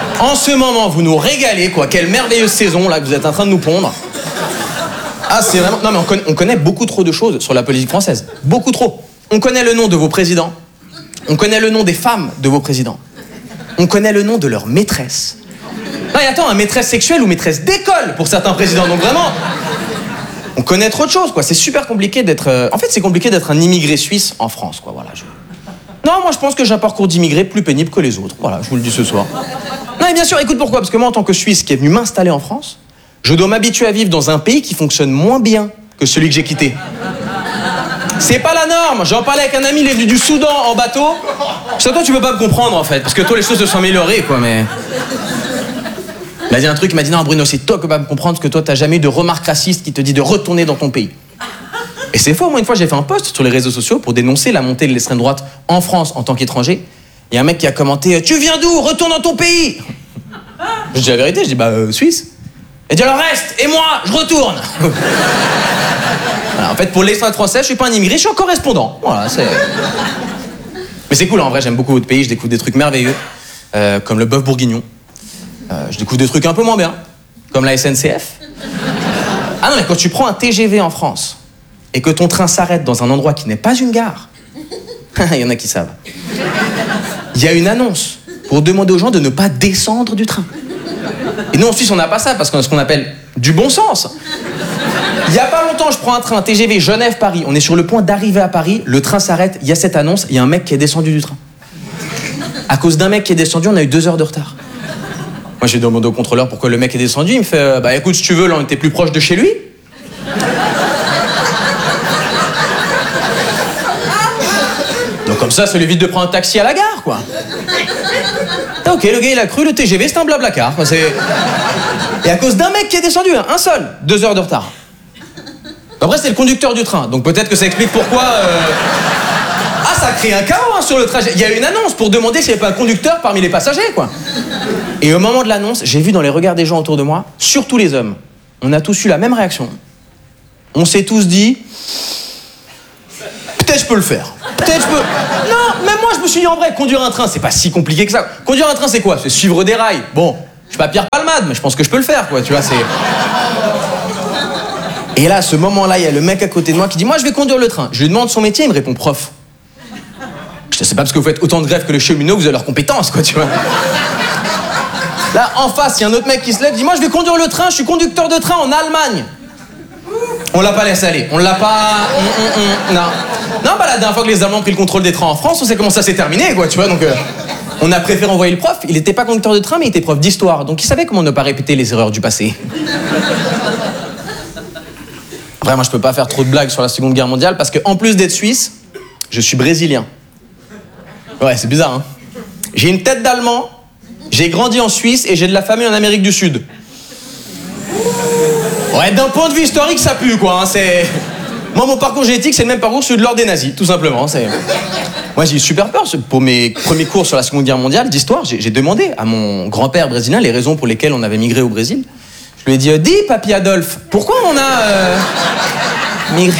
En ce moment, vous nous régalez, quoi. Quelle merveilleuse saison, là, que vous êtes en train de nous pondre. Ah, c'est vraiment... Non, mais on connaît, on connaît beaucoup trop de choses sur la politique française. Beaucoup trop. On connaît le nom de vos présidents. On connaît le nom des femmes de vos présidents. On connaît le nom de leurs maîtresses. Non, et attends, un maîtresse sexuelle ou maîtresse d'école pour certains présidents. Donc vraiment... On connaît trop de choses, quoi. C'est super compliqué d'être... euh, En fait, c'est compliqué d'être un immigré suisse en France, quoi. Voilà, je... Non, moi, je pense que j'ai un parcours d'immigré plus pénible que les autres. Voilà, je vous le dis ce soir. Non, et bien sûr, écoute pourquoi. Parce que moi, en tant que Suisse qui est venu m'installer en France, je dois m'habituer à vivre dans un pays qui fonctionne moins bien que celui que j'ai quitté. C'est pas la norme. J'en parlais avec un ami, il est venu du Soudan en bateau. Ça, toi, tu peux pas me comprendre, en fait. Parce que toi, les choses se sont améliorées, quoi, mais... Il a dit un truc, il m'a dit non Bruno, c'est toi qui vas me comprendre parce que toi t'as jamais eu de remarque raciste qui te dit de retourner dans ton pays. Et c'est faux, moi une fois j'ai fait un post sur les réseaux sociaux pour dénoncer la montée de l'extrême droite en France en tant qu'étranger. Il y a un mec qui a commenté tu viens d'où? Retourne dans ton pays. Je dis la vérité, je dis bah euh, Suisse. Il dit alors reste, et moi je retourne. Voilà, en fait pour l'extrême droite française, je suis pas un immigré, je suis un correspondant. Voilà, c'est. Mais c'est cool en vrai, j'aime beaucoup votre pays, je découvre des trucs merveilleux, euh, comme le bœuf bourguignon. Euh, je découvre des trucs un peu moins bien, comme la S N C F. Ah non, mais quand tu prends un T G V en France et que ton train s'arrête dans un endroit qui n'est pas une gare, il y en a qui savent. Il y a une annonce pour demander aux gens de ne pas descendre du train. Et nous en Suisse, on n'a pas ça parce qu'on a ce qu'on appelle du bon sens. Il y a pas longtemps, je prends un train T G V Genève-Paris. On est sur le point d'arriver à Paris. Le train s'arrête. Il y a cette annonce. Il y a un mec qui est descendu du train. À cause d'un mec qui est descendu, on a eu deux heures de retard. Moi, j'ai demandé au contrôleur pourquoi le mec est descendu. Il me fait euh, bah écoute, si tu veux, là, on était plus proche de chez lui. Donc comme ça, ça lui évite de prendre un taxi à la gare, quoi. Ah, ok, le gars, il a cru le T G V, c'est un blablacar. Quoi, c'est... Et à cause d'un mec qui est descendu, hein, un seul, deux heures de retard. Après, c'est le conducteur du train, donc peut-être que ça explique pourquoi... Euh... Ah, ça crée un chaos hein, sur le trajet. Il y a une annonce pour demander s'il n'y avait pas un conducteur parmi les passagers, quoi. Et au moment de l'annonce, j'ai vu dans les regards des gens autour de moi, surtout les hommes, on a tous eu la même réaction. On s'est tous dit... Peut-être je peux le faire. Peut-être je peux... Non, même moi, je me suis dit en vrai, conduire un train, c'est pas si compliqué que ça. Conduire un train, c'est quoi? C'est suivre des rails. Bon, je suis pas Pierre Palmade, mais je pense que je peux le faire, quoi, tu vois, c'est... Et là, à ce moment-là, il y a le mec à côté de moi qui dit « Moi, je vais conduire le train. » Je lui demande son métier, il me répond « Prof. » Je sais pas parce que vous faites autant de grèves que les cheminots que vous avez leurs compétences, quoi, tu vois. Là, en face, il y a un autre mec qui se lève, dit « Moi, je vais conduire le train, je suis conducteur de train en Allemagne. » On l'a pas laissé aller. On l'a pas... On, on, on... Non. Non, bah la dernière fois que les Allemands ont pris le contrôle des trains en France, on sait comment ça s'est terminé, quoi, tu vois, donc... Euh, on a préféré envoyer le prof. Il était pas conducteur de train, mais il était prof d'histoire. Donc il savait comment ne pas répéter les erreurs du passé. Vraiment, je peux pas faire trop de blagues sur la Seconde Guerre mondiale, parce qu'en plus d'être suisse, je suis brésilien. Ouais, c'est bizarre, hein. J'ai une tête d'Allemand, j'ai grandi en Suisse et j'ai de la famille en Amérique du Sud. Ouais, d'un point de vue historique, ça pue, quoi. Hein, c'est... Moi, mon parcours génétique, c'est le même parcours que celui de l'ordre des nazis, tout simplement. C'est... Moi, j'ai eu super peur. Pour mes premiers cours sur la Seconde Guerre mondiale d'histoire, j'ai, j'ai demandé à mon grand-père brésilien les raisons pour lesquelles on avait migré au Brésil. Je lui ai dit, dis, papy Adolphe, pourquoi on a euh, migré?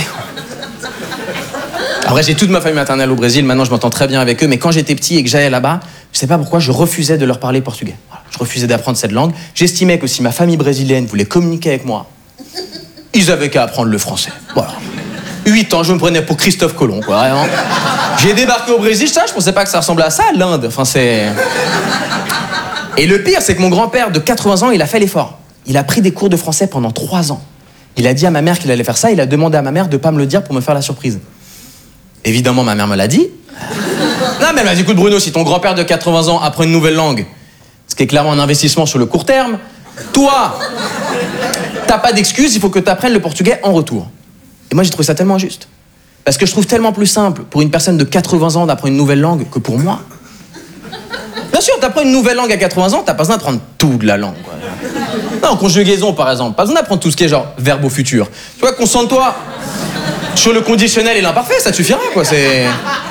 Après, j'ai toute ma famille maternelle au Brésil. Maintenant, je m'entends très bien avec eux. Mais quand j'étais petit et que j'allais là-bas, je sais pas pourquoi, je refusais de leur parler portugais. Voilà. Je refusais d'apprendre cette langue. J'estimais que si ma famille brésilienne voulait communiquer avec moi, ils avaient qu'à apprendre le français. Voilà. Huit ans, je me prenais pour Christophe Colomb, quoi, vraiment. J'ai débarqué au Brésil, ça, je pensais pas que ça ressemblait à ça, l'Inde. Enfin, c'est... Et le pire, c'est que mon grand-père de quatre-vingts ans, il a fait l'effort. Il a pris des cours de français pendant trois ans. Il a dit à ma mère qu'il allait faire ça, il a demandé à ma mère de pas me le dire pour me faire la surprise. Évidemment, ma mère me l'a dit. Non, mais elle m'a dit, écoute Bruno, si ton grand-père de quatre-vingts ans apprend une nouvelle langue, ce qui est clairement un investissement sur le court terme, toi, t'as pas d'excuse, il faut que t'apprennes le portugais en retour. Et moi, j'ai trouvé ça tellement injuste. Parce que je trouve tellement plus simple pour une personne de quatre-vingts ans d'apprendre une nouvelle langue que pour moi. Bien sûr, t'apprends une nouvelle langue à quatre-vingts ans, t'as pas besoin d'apprendre toute la langue, quoi. Non, conjugaison, par exemple. Pas besoin d'apprendre tout ce qui est genre verbe au futur. Tu vois, concentre-toi sur le conditionnel et l'imparfait, ça te suffira, quoi, c'est...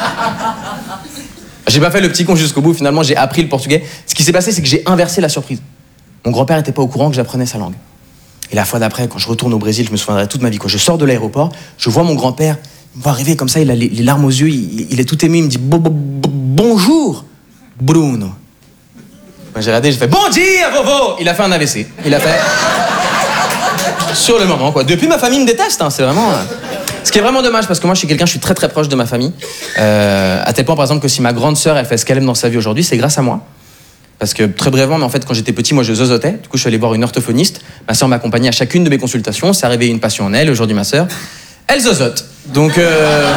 J'ai pas fait le petit con jusqu'au bout, finalement, j'ai appris le portugais. Ce qui s'est passé, c'est que j'ai inversé la surprise. Mon grand-père était pas au courant que j'apprenais sa langue. Et la fois d'après, quand je retourne au Brésil, je me souviendrai toute ma vie. Quand je sors de l'aéroport, je vois mon grand-père, il me voit arriver comme ça, il a les, les larmes aux yeux, il, il est tout ému, il me dit bo, bo, bo, bonjour, Bruno. Moi, j'ai regardé, j'ai fait bon dia, Vovo. Il a fait un A V C. Il a fait. Sur le moment, quoi. Depuis, ma famille me déteste, hein. C'est vraiment. Euh... Ce qui est vraiment dommage, parce que moi, je suis quelqu'un, je suis très très proche de ma famille. Euh, à tel point, par exemple, que si ma grande sœur, elle fait ce qu'elle aime dans sa vie aujourd'hui, c'est grâce à moi. Parce que très brièvement, mais en fait, quand j'étais petit, moi, je zozotais. Du coup, je suis allé voir une orthophoniste. Ma sœur m'accompagnait à chacune de mes consultations. Ça a réveillé une passion en elle. Aujourd'hui, ma sœur, elle zozote. Donc, euh...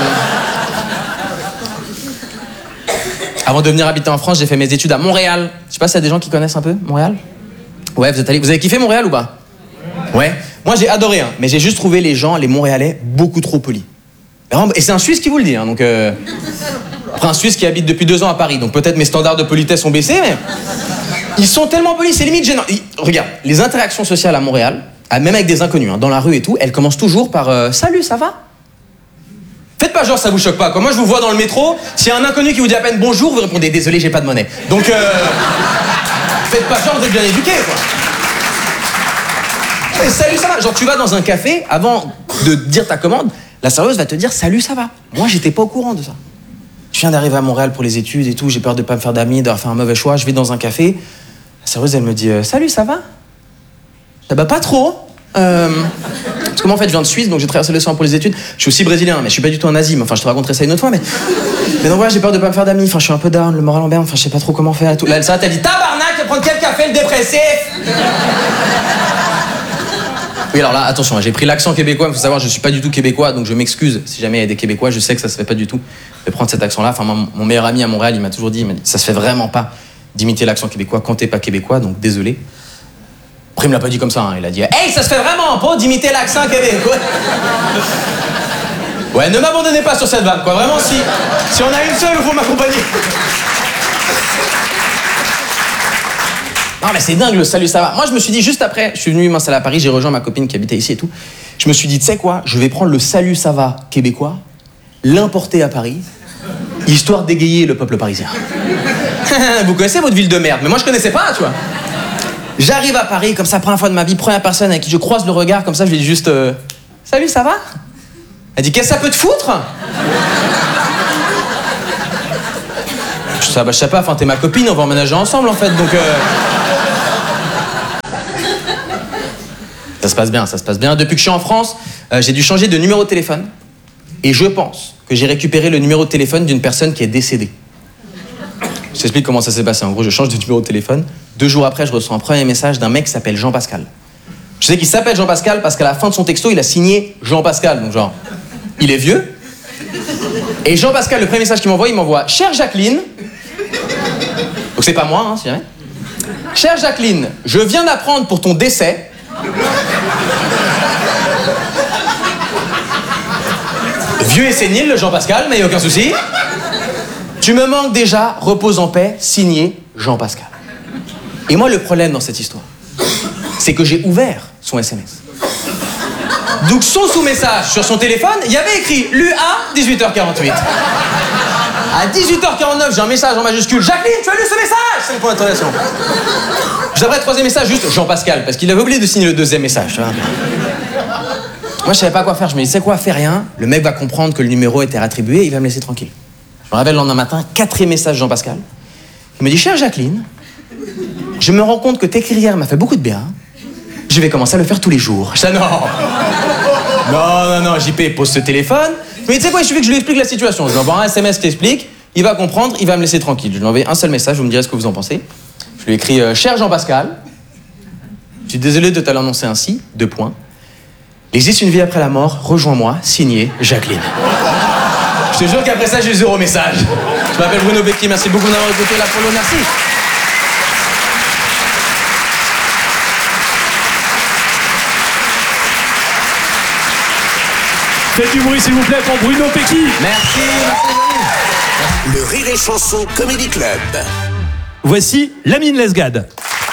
avant de venir habiter en France, j'ai fait mes études à Montréal. Je sais pas s'il y a des gens qui connaissent un peu Montréal. Ouais, vous êtes allés. Vous avez kiffé Montréal ou pas? Ouais. Moi, j'ai adoré, hein, mais j'ai juste trouvé les gens, les Montréalais, beaucoup trop polis. Et c'est un Suisse qui vous le dit, hein, donc. Euh... Après, un Suisse qui habite depuis deux ans à Paris, donc peut-être mes standards de politesse ont baissé, mais ils sont tellement polis, c'est limite gênant. Ils... Regarde, les interactions sociales à Montréal, même avec des inconnus, hein, dans la rue et tout, elles commencent toujours par euh, salut, ça va? Faites pas genre ça vous choque pas. Quoi. Moi, je vous vois dans le métro, s'il y a un inconnu qui vous dit à peine bonjour, vous répondez désolé, j'ai pas de monnaie. Donc, euh... faites pas genre, vous êtes bien éduqués, quoi. Et salut, ça va? Genre, tu vas dans un café, avant de dire ta commande, la serveuse va te dire salut, ça va? Moi, j'étais pas au courant de ça. Je viens d'arriver à Montréal pour les études et tout, j'ai peur de pas me faire d'amis, d'avoir fait un mauvais choix. Je vais dans un café, la serveuse, elle me dit euh, salut, ça va? Ça va pas trop. Euh... Parce que moi, en fait, je viens de Suisse, donc j'ai traversé l'océan pour les études. Je suis aussi brésilien, mais je suis pas du tout en Asie. Enfin, je te raconterai ça une autre fois, mais. Mais donc, voilà, j'ai peur de pas me faire d'amis. Enfin, je suis un peu down, le moral en berne. Enfin, je sais pas trop comment faire et tout. Là, elle s'arrête, elle dit tabarnak, tu vas prendre quel café, le dépressif? Oui, alors là, attention, j'ai pris l'accent québécois. Il faut savoir, je suis pas du tout québécois, donc je m'excuse si jamais il y a des Québécois. Je sais que ça se fait pas du tout de prendre cet accent-là. Enfin, mon, mon meilleur ami à Montréal, il m'a toujours dit, il m'a dit, ça se fait vraiment pas d'imiter l'accent québécois quand t'es pas québécois, donc désolé. Après, il me l'a pas dit comme ça, hein. Il a dit hey, ça se fait vraiment pas d'imiter l'accent québécois. Ouais, ne m'abandonnez pas sur cette vanne, quoi. Vraiment, si, si on a une seule, il faut m'accompagner. Non, mais c'est dingue le salut, ça va. Moi, je me suis dit, juste après, je suis venu m'installer à Paris, j'ai rejoint ma copine qui habitait ici et tout. Je me suis dit, tu sais quoi, je vais prendre le salut, ça va québécois, l'importer à Paris, histoire d'égayer le peuple parisien. Vous connaissez votre ville de merde, mais moi, je connaissais pas, tu vois. J'arrive à Paris, comme ça, première fois de ma vie, première personne avec qui je croise le regard, comme ça, je lui dis juste euh, salut, ça va? Elle dit qu'est-ce que ça peut te foutre? Je dis, bah, je sais pas, enfin, t'es ma copine, on va emménager ensemble en fait, donc. Euh... Ça se passe bien, ça se passe bien. Depuis que je suis en France, euh, j'ai dû changer de numéro de téléphone, et je pense que j'ai récupéré le numéro de téléphone d'une personne qui est décédée. Je t'explique comment ça s'est passé. En gros, je change de numéro de téléphone. Deux jours après, je reçois un premier message d'un mec qui s'appelle Jean-Pascal. Je sais qu'il s'appelle Jean-Pascal parce qu'à la fin de son texto, il a signé Jean-Pascal. Donc genre, il est vieux. Et Jean-Pascal, le premier message qu'il m'envoie, il m'envoie « Chère Jacqueline ». Donc c'est pas moi, hein, c'est vrai. « Chère Jacqueline, je viens d'apprendre pour ton décès. » Vieux et sénile, le Jean-Pascal, mais aucun souci. Tu me manques déjà, repose en paix, signé Jean-Pascal. Et moi, le problème dans cette histoire, c'est que j'ai ouvert son S M S. Donc, son sous-message sur son téléphone, il y avait écrit L U A dix-huit heures quarante-huit. À dix-huit heures quarante-neuf, j'ai un message en majuscule. Jacqueline, tu as lu ce message? C'est le point d'interrogation. J'avais le troisième message, juste Jean-Pascal, parce qu'il avait oublié de signer le deuxième message. Tu vois. Moi, je savais pas quoi faire. Je me dis, c'est quoi, fais rien. Le mec va comprendre que le numéro était réattribué et il va me laisser tranquille. Je me réveille le lendemain matin, quatrième message Jean-Pascal. Il me dit, chère Jacqueline, je me rends compte que t'écrire hier m'a fait beaucoup de bien. Je vais commencer à le faire tous les jours. Je dis, non. Non, non, non, J P, pose ce téléphone. Mais tu sais quoi, il suffit que je lui explique la situation. Je lui envoie un S M S qui explique, il va comprendre, il va me laisser tranquille. Je lui envoie un seul message, vous me direz ce que vous en pensez. Je lui écris, euh, cher Jean-Pascal, je suis désolé de te l'annoncer ainsi, deux points. Il existe une vie après la mort, rejoins-moi, signé Jacqueline. Je te jure qu'après ça, j'ai eu zéro message. Je m'appelle Bruno Becchi, merci beaucoup d'avoir écouté l'Apollo, merci. Faites du bruit s'il vous plaît pour Bruno Becchi. Merci, merci. Le Rire et Chanson Comedy Club. Voici Lamine Lesgade.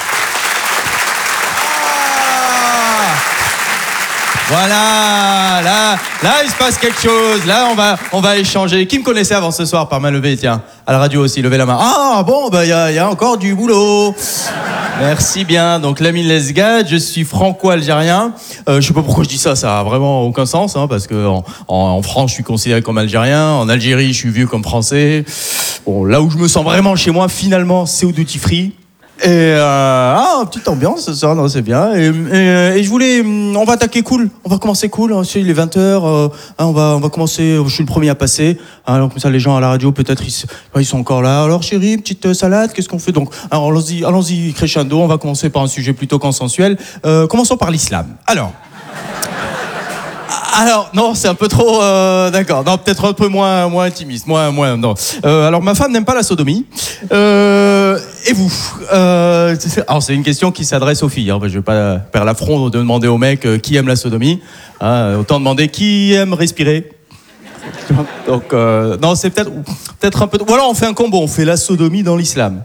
Voilà, là, là, il se passe quelque chose. Là, on va, on va échanger. Qui me connaissait avant ce soir par main levée, tiens. À la radio aussi, levez la main. Ah, bon, bah, il y a, y a encore du boulot. Merci bien. Donc, Lamine Lesgade, je suis franco-algérien. Euh, je sais pas pourquoi je dis ça, ça a vraiment aucun sens, hein, parce que en, en, en France, je suis considéré comme algérien. En Algérie, je suis vieux comme français. Bon, là où je me sens vraiment chez moi, finalement, c'est au duty free. Et euh, ah, petite ambiance ce soir, non, c'est bien. Et, et, et je voulais, on va attaquer cool, on va commencer cool. Hein, il est vingt heures, euh, hein, on va, on va commencer. Je suis le premier à passer. Hein, alors comme ça, les gens à la radio, peut-être ils, ils sont encore là. Alors chérie, petite salade, qu'est-ce qu'on fait donc? Alors allons-y, allons-y crescendo. On va commencer par un sujet plutôt consensuel. Euh, commençons par l'islam. Alors. Alors, non, c'est un peu trop... Euh, d'accord, non, peut-être un peu moins, moins intimiste, moins... moins non. Euh, alors, ma femme n'aime pas la sodomie. Euh, et vous euh, Alors, c'est une question qui s'adresse aux filles. Hein, je ne vais pas faire l'affront de demander aux mecs euh, qui aime la sodomie. Hein, autant demander qui aime respirer. Donc, euh, non, c'est peut-être peut-être un peu... Voilà, on fait un combo, on fait la sodomie dans l'islam.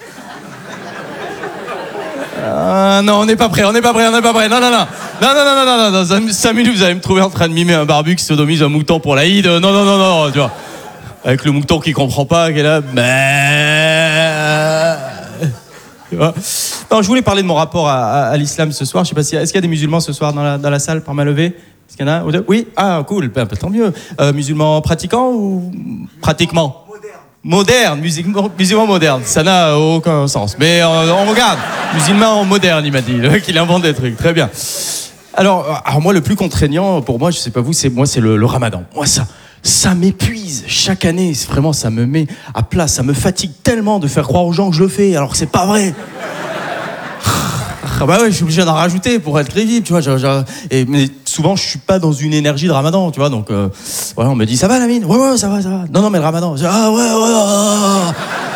Ah, non, on n'est pas prêt, on n'est pas prêt, on n'est pas prêt. Non, non, non. Non, non, non, non, non, non, dans cinq minutes, vous allez me trouver en train de mimer un barbu qui sodomise un mouton pour l'Aïd. Non, non, non, non, tu vois. Avec le mouton qui comprend pas, qui est là. Tu vois. Non, je voulais parler de mon rapport à, à, à l'islam ce soir. Je sais pas si. Est-ce qu'il y a des musulmans ce soir dans la, dans la salle par main levée? Est-ce qu'il y en a? Oui? Ah, cool, ben, tant mieux. Euh, musulmans pratiquants ou pratiquement? Moderne, musulman, musulman moderne, ça n'a aucun sens. Mais euh, on regarde, musulman moderne, il m'a dit, le mec il invente des trucs, très bien. Alors, alors moi, le plus contraignant pour moi, je sais pas vous, c'est moi, c'est le, le Ramadan. Moi, ça, ça m'épuise chaque année. C'est vraiment, ça me met à plat, ça me fatigue tellement de faire croire aux gens que je le fais, alors que c'est pas vrai. Ah bah ouais, je suis obligé d'en rajouter pour être crédible, tu vois. Je, je, et, mais souvent, je suis pas dans une énergie de Ramadan, tu vois. Donc, euh, voilà, on me dit, ça va, Lamine? Ouais, ouais, ça va, ça va. Non, non, mais le Ramadan. Je, ah ouais, ouais, ah,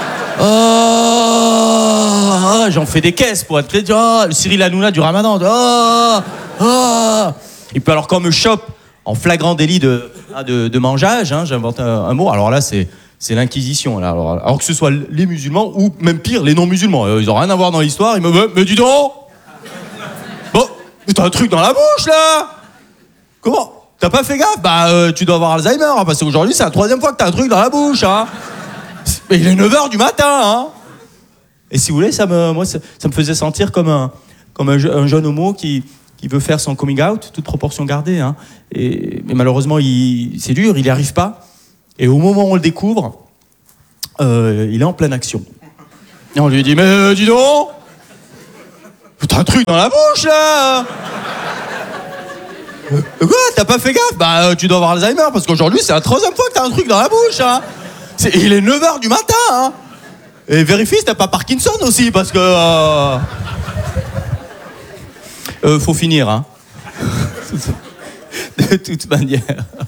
ah, ah, j'en fais des caisses pour être crédible. Ah, le Cyril Hanouna du Ramadan. Ah, ah. Et puis alors, quand on me chope en flagrant délit de, de, de mangeage, hein, j'invente un, un mot. Alors là, c'est c'est l'inquisition. Là. Alors, alors que ce soit les musulmans ou même pire, les non-musulmans. Ils n'ont rien à voir dans l'histoire. Ils me disent, mais dis donc. Bon, t'as un truc dans la bouche, là. Comment? T'as pas fait gaffe? Bah, euh, tu dois avoir Alzheimer, hein, parce qu'aujourd'hui, c'est la troisième fois que t'as un truc dans la bouche, hein. Et il est neuf heures du matin, hein. Et si vous voulez, ça me, moi, ça, ça me faisait sentir comme un, comme un, un jeune homo qui, qui veut faire son coming out, toute proportion gardée, hein. Et, mais malheureusement, il, c'est dur, il n'y arrive pas. Et au moment où on le découvre, euh, il est en pleine action. Et on lui dit, mais euh, dis donc, t'as un truc dans la bouche, là. Euh, quoi? T'as pas fait gaffe? Bah, euh, tu dois avoir Alzheimer, parce qu'aujourd'hui, c'est la troisième fois que t'as un truc dans la bouche, hein. C'est, il est neuf heures du matin, hein. Et vérifie si t'as pas Parkinson aussi, parce que... Euh, euh, faut finir, hein. De toute manière.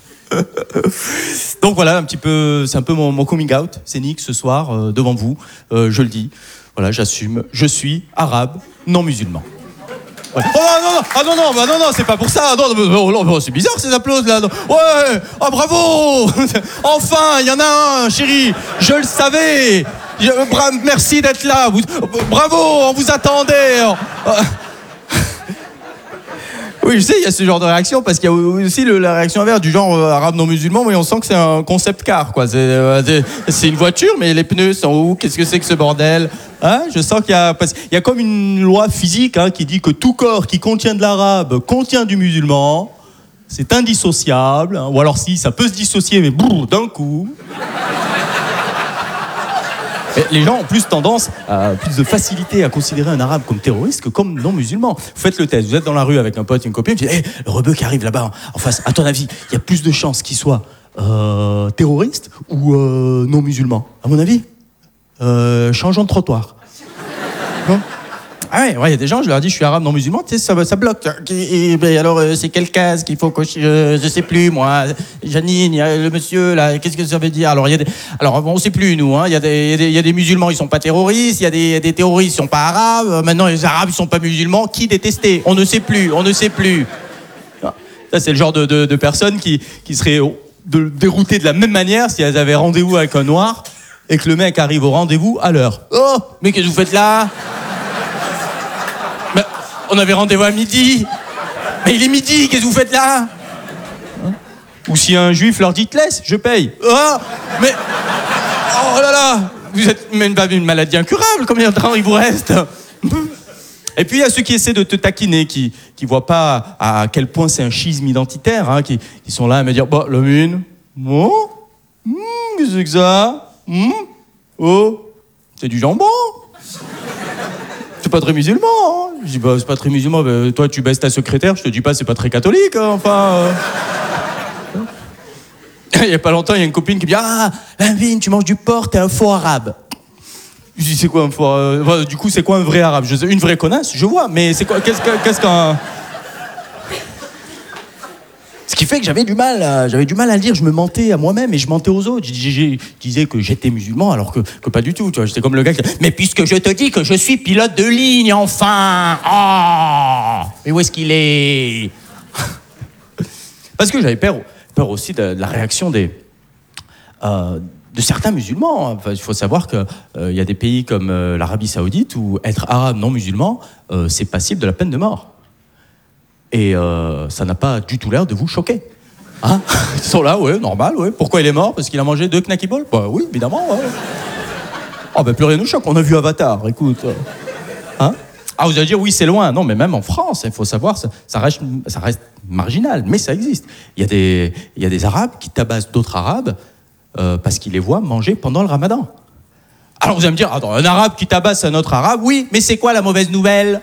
Donc voilà, un petit peu, c'est un peu mon, mon coming out scénique ce soir, euh, devant vous. Euh, je le dis, voilà, j'assume, je suis arabe, non musulman. Ouais. Oh non, non, ah non, non, bah non, non, c'est pas pour ça. Non, non, non, non, c'est bizarre ces applaudissements là. Non. Ouais, oh bravo. Enfin, il y en a un, chérie. Je le savais. Je, bra- merci d'être là. Vous, bravo, on vous attendait. Oui, je sais, il y a ce genre de réaction, parce qu'il y a aussi le, la réaction inverse du genre euh, arabe non musulman, mais on sent que c'est un concept car, quoi. C'est, euh, c'est, c'est une voiture, mais les pneus sont où? Qu'est-ce que c'est que ce bordel? Hein? Je sens qu'il y a, parce, il y a comme une loi physique, hein, qui dit que tout corps qui contient de l'arabe contient du musulman. C'est indissociable, hein, ou alors si, ça peut se dissocier, mais brrr, d'un coup. Et les gens ont plus tendance, à, plus de facilité à considérer un arabe comme terroriste que comme non-musulman. Vous faites le test, vous êtes dans la rue avec un pote, une copine, vous dites, hey, le rebeu qui arrive là-bas en face, à ton avis, il y a plus de chances qu'il soit euh, terroriste ou euh, non-musulman? À mon avis, euh, changeons de trottoir. Hein? Ah ouais, il ouais, y a des gens, je leur dis, je suis arabe non musulman, tu sais, ça, ça bloque. Et, et alors, euh, c'est quel case qu'il faut cocher? euh, Je sais plus, moi. Janine, il y a le monsieur, là, qu'est-ce que ça veut dire? Alors, il y a des... alors on sait plus, nous. Hein. Il y a des, il y a des musulmans, ils sont pas terroristes. Il y a des, des terroristes, ils sont pas arabes. Maintenant, les arabes, ils sont pas musulmans. Qui détester? On ne sait plus, on ne sait plus. Ça, c'est le genre de, de, de personnes qui, qui seraient de, déroutées de la même manière si elles avaient rendez-vous avec un noir et que le mec arrive au rendez-vous à l'heure. Oh, mais qu'est-ce que vous faites là? Mais on avait rendez-vous à midi. Mais il est midi, qu'est-ce que vous faites là? Hein? Ou si un juif leur dit, te laisse, je paye. Oh, mais... Oh là là, vous êtes même pas une maladie incurable, combien de temps il vous reste? Et puis il y a ceux qui essaient de te taquiner, qui qui voient pas à quel point c'est un schisme identitaire, hein, qui, qui sont là à me dire, bah, Lamine, oh, hmm, qu'est-ce que c'est que ça? hmm, Oh, c'est du jambon. c'est pas très musulman. Hein. Je dis, bah, c'est pas très musulman. Bah, toi, tu baisses ta secrétaire. Je te dis pas, c'est pas très catholique. Hein, enfin. Euh... Il y a pas longtemps, il y a une copine qui me dit, ah, Lavine, tu manges du porc, t'es un faux arabe. Je dis, c'est quoi un faux arabe? Enfin, du coup, c'est quoi un vrai arabe? Je sais, une vraie connasse, je vois, mais c'est quoi? Qu'est-ce, que, qu'est-ce qu'un. Ce qui fait que j'avais du mal, à, j'avais du mal à le dire. Je me mentais à moi-même et je mentais aux autres. Je, je, je disais que j'étais musulman alors que, que pas du tout. Tu vois, j'étais comme le gars qui disait, mais puisque je te dis que je suis pilote de ligne, enfin. Oh, mais où est-ce qu'il est? Parce que j'avais peur, peur aussi de, de la réaction des, euh, de certains musulmans. Enfin, il faut savoir qu'il euh, y a des pays comme euh, l'Arabie Saoudite où être arabe non musulman, euh, c'est passible de la peine de mort. Et euh, ça n'a pas du tout l'air de vous choquer. Hein? Ils sont là, ouais, normal, ouais. Pourquoi il est mort? Parce qu'il a mangé deux knacky balls? Bah oui, évidemment, ouais. Oh, ben plus rien nous choque, on a vu Avatar, écoute. Hein? Ah, vous allez dire, oui, c'est loin. Non, mais même en France, il faut savoir, ça, ça, reste, ça reste marginal, mais ça existe. Il y a des, il y a des Arabes qui tabassent d'autres Arabes euh, parce qu'ils les voient manger pendant le Ramadan. Alors vous allez me dire, attends, un Arabe qui tabasse un autre Arabe? Oui, mais c'est quoi la mauvaise nouvelle?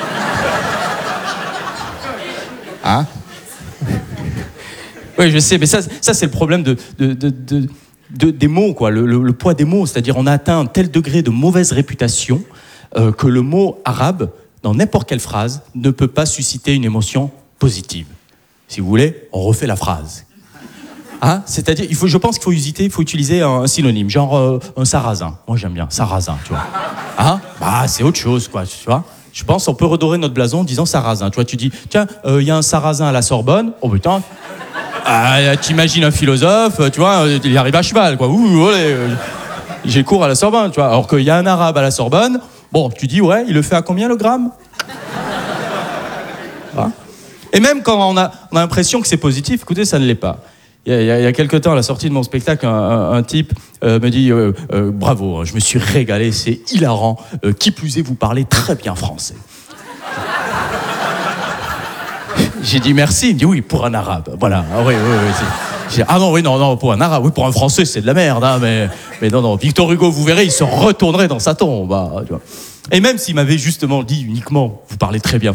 Hein? Oui, je sais, mais ça, ça c'est le problème de, de, de, de, de, des mots, quoi, le, le, le poids des mots. C'est-à-dire, on a atteint un tel degré de mauvaise réputation euh, que le mot arabe, dans n'importe quelle phrase, ne peut pas susciter une émotion positive. Si vous voulez, on refait la phrase. Hein? C'est-à-dire, il faut, je pense qu'il faut utiliser, il faut utiliser un, un synonyme, genre euh, un sarrasin. Moi, j'aime bien sarrasin, tu vois. Hein? Bah, c'est autre chose, quoi, tu vois. Je pense qu'on peut redorer notre blason en disant sarrasin. Tu vois, tu dis, tiens, il euh, y a un sarrasin à la Sorbonne. Oh putain, ah, t'imagines un philosophe, tu vois, il arrive à cheval, quoi. Ouh, allez, euh, j'ai cours à la Sorbonne, tu vois. Alors qu'il y a un arabe à la Sorbonne, bon, tu dis, ouais, il le fait à combien le gramme? Hein? Et même quand on a, on a l'impression que c'est positif, écoutez, ça ne l'est pas. Il y, a, il y a quelques temps, à la sortie de mon spectacle, un, un, un type euh, me dit euh, euh, bravo, je me suis régalé, c'est hilarant. Euh, qui plus est, vous parlez très bien français. J'ai dit merci. Il me dit oui, pour un arabe. Voilà. Ah, oui, oui, oui, j'ai dit, ah non, oui, non, non, pour un arabe. Oui, pour un français, c'est de la merde. Hein, mais, mais non, non. Victor Hugo, vous verrez, il se retournerait dans sa tombe. Hein, tu vois. Et même s'il m'avait justement dit uniquement, vous parlez très bien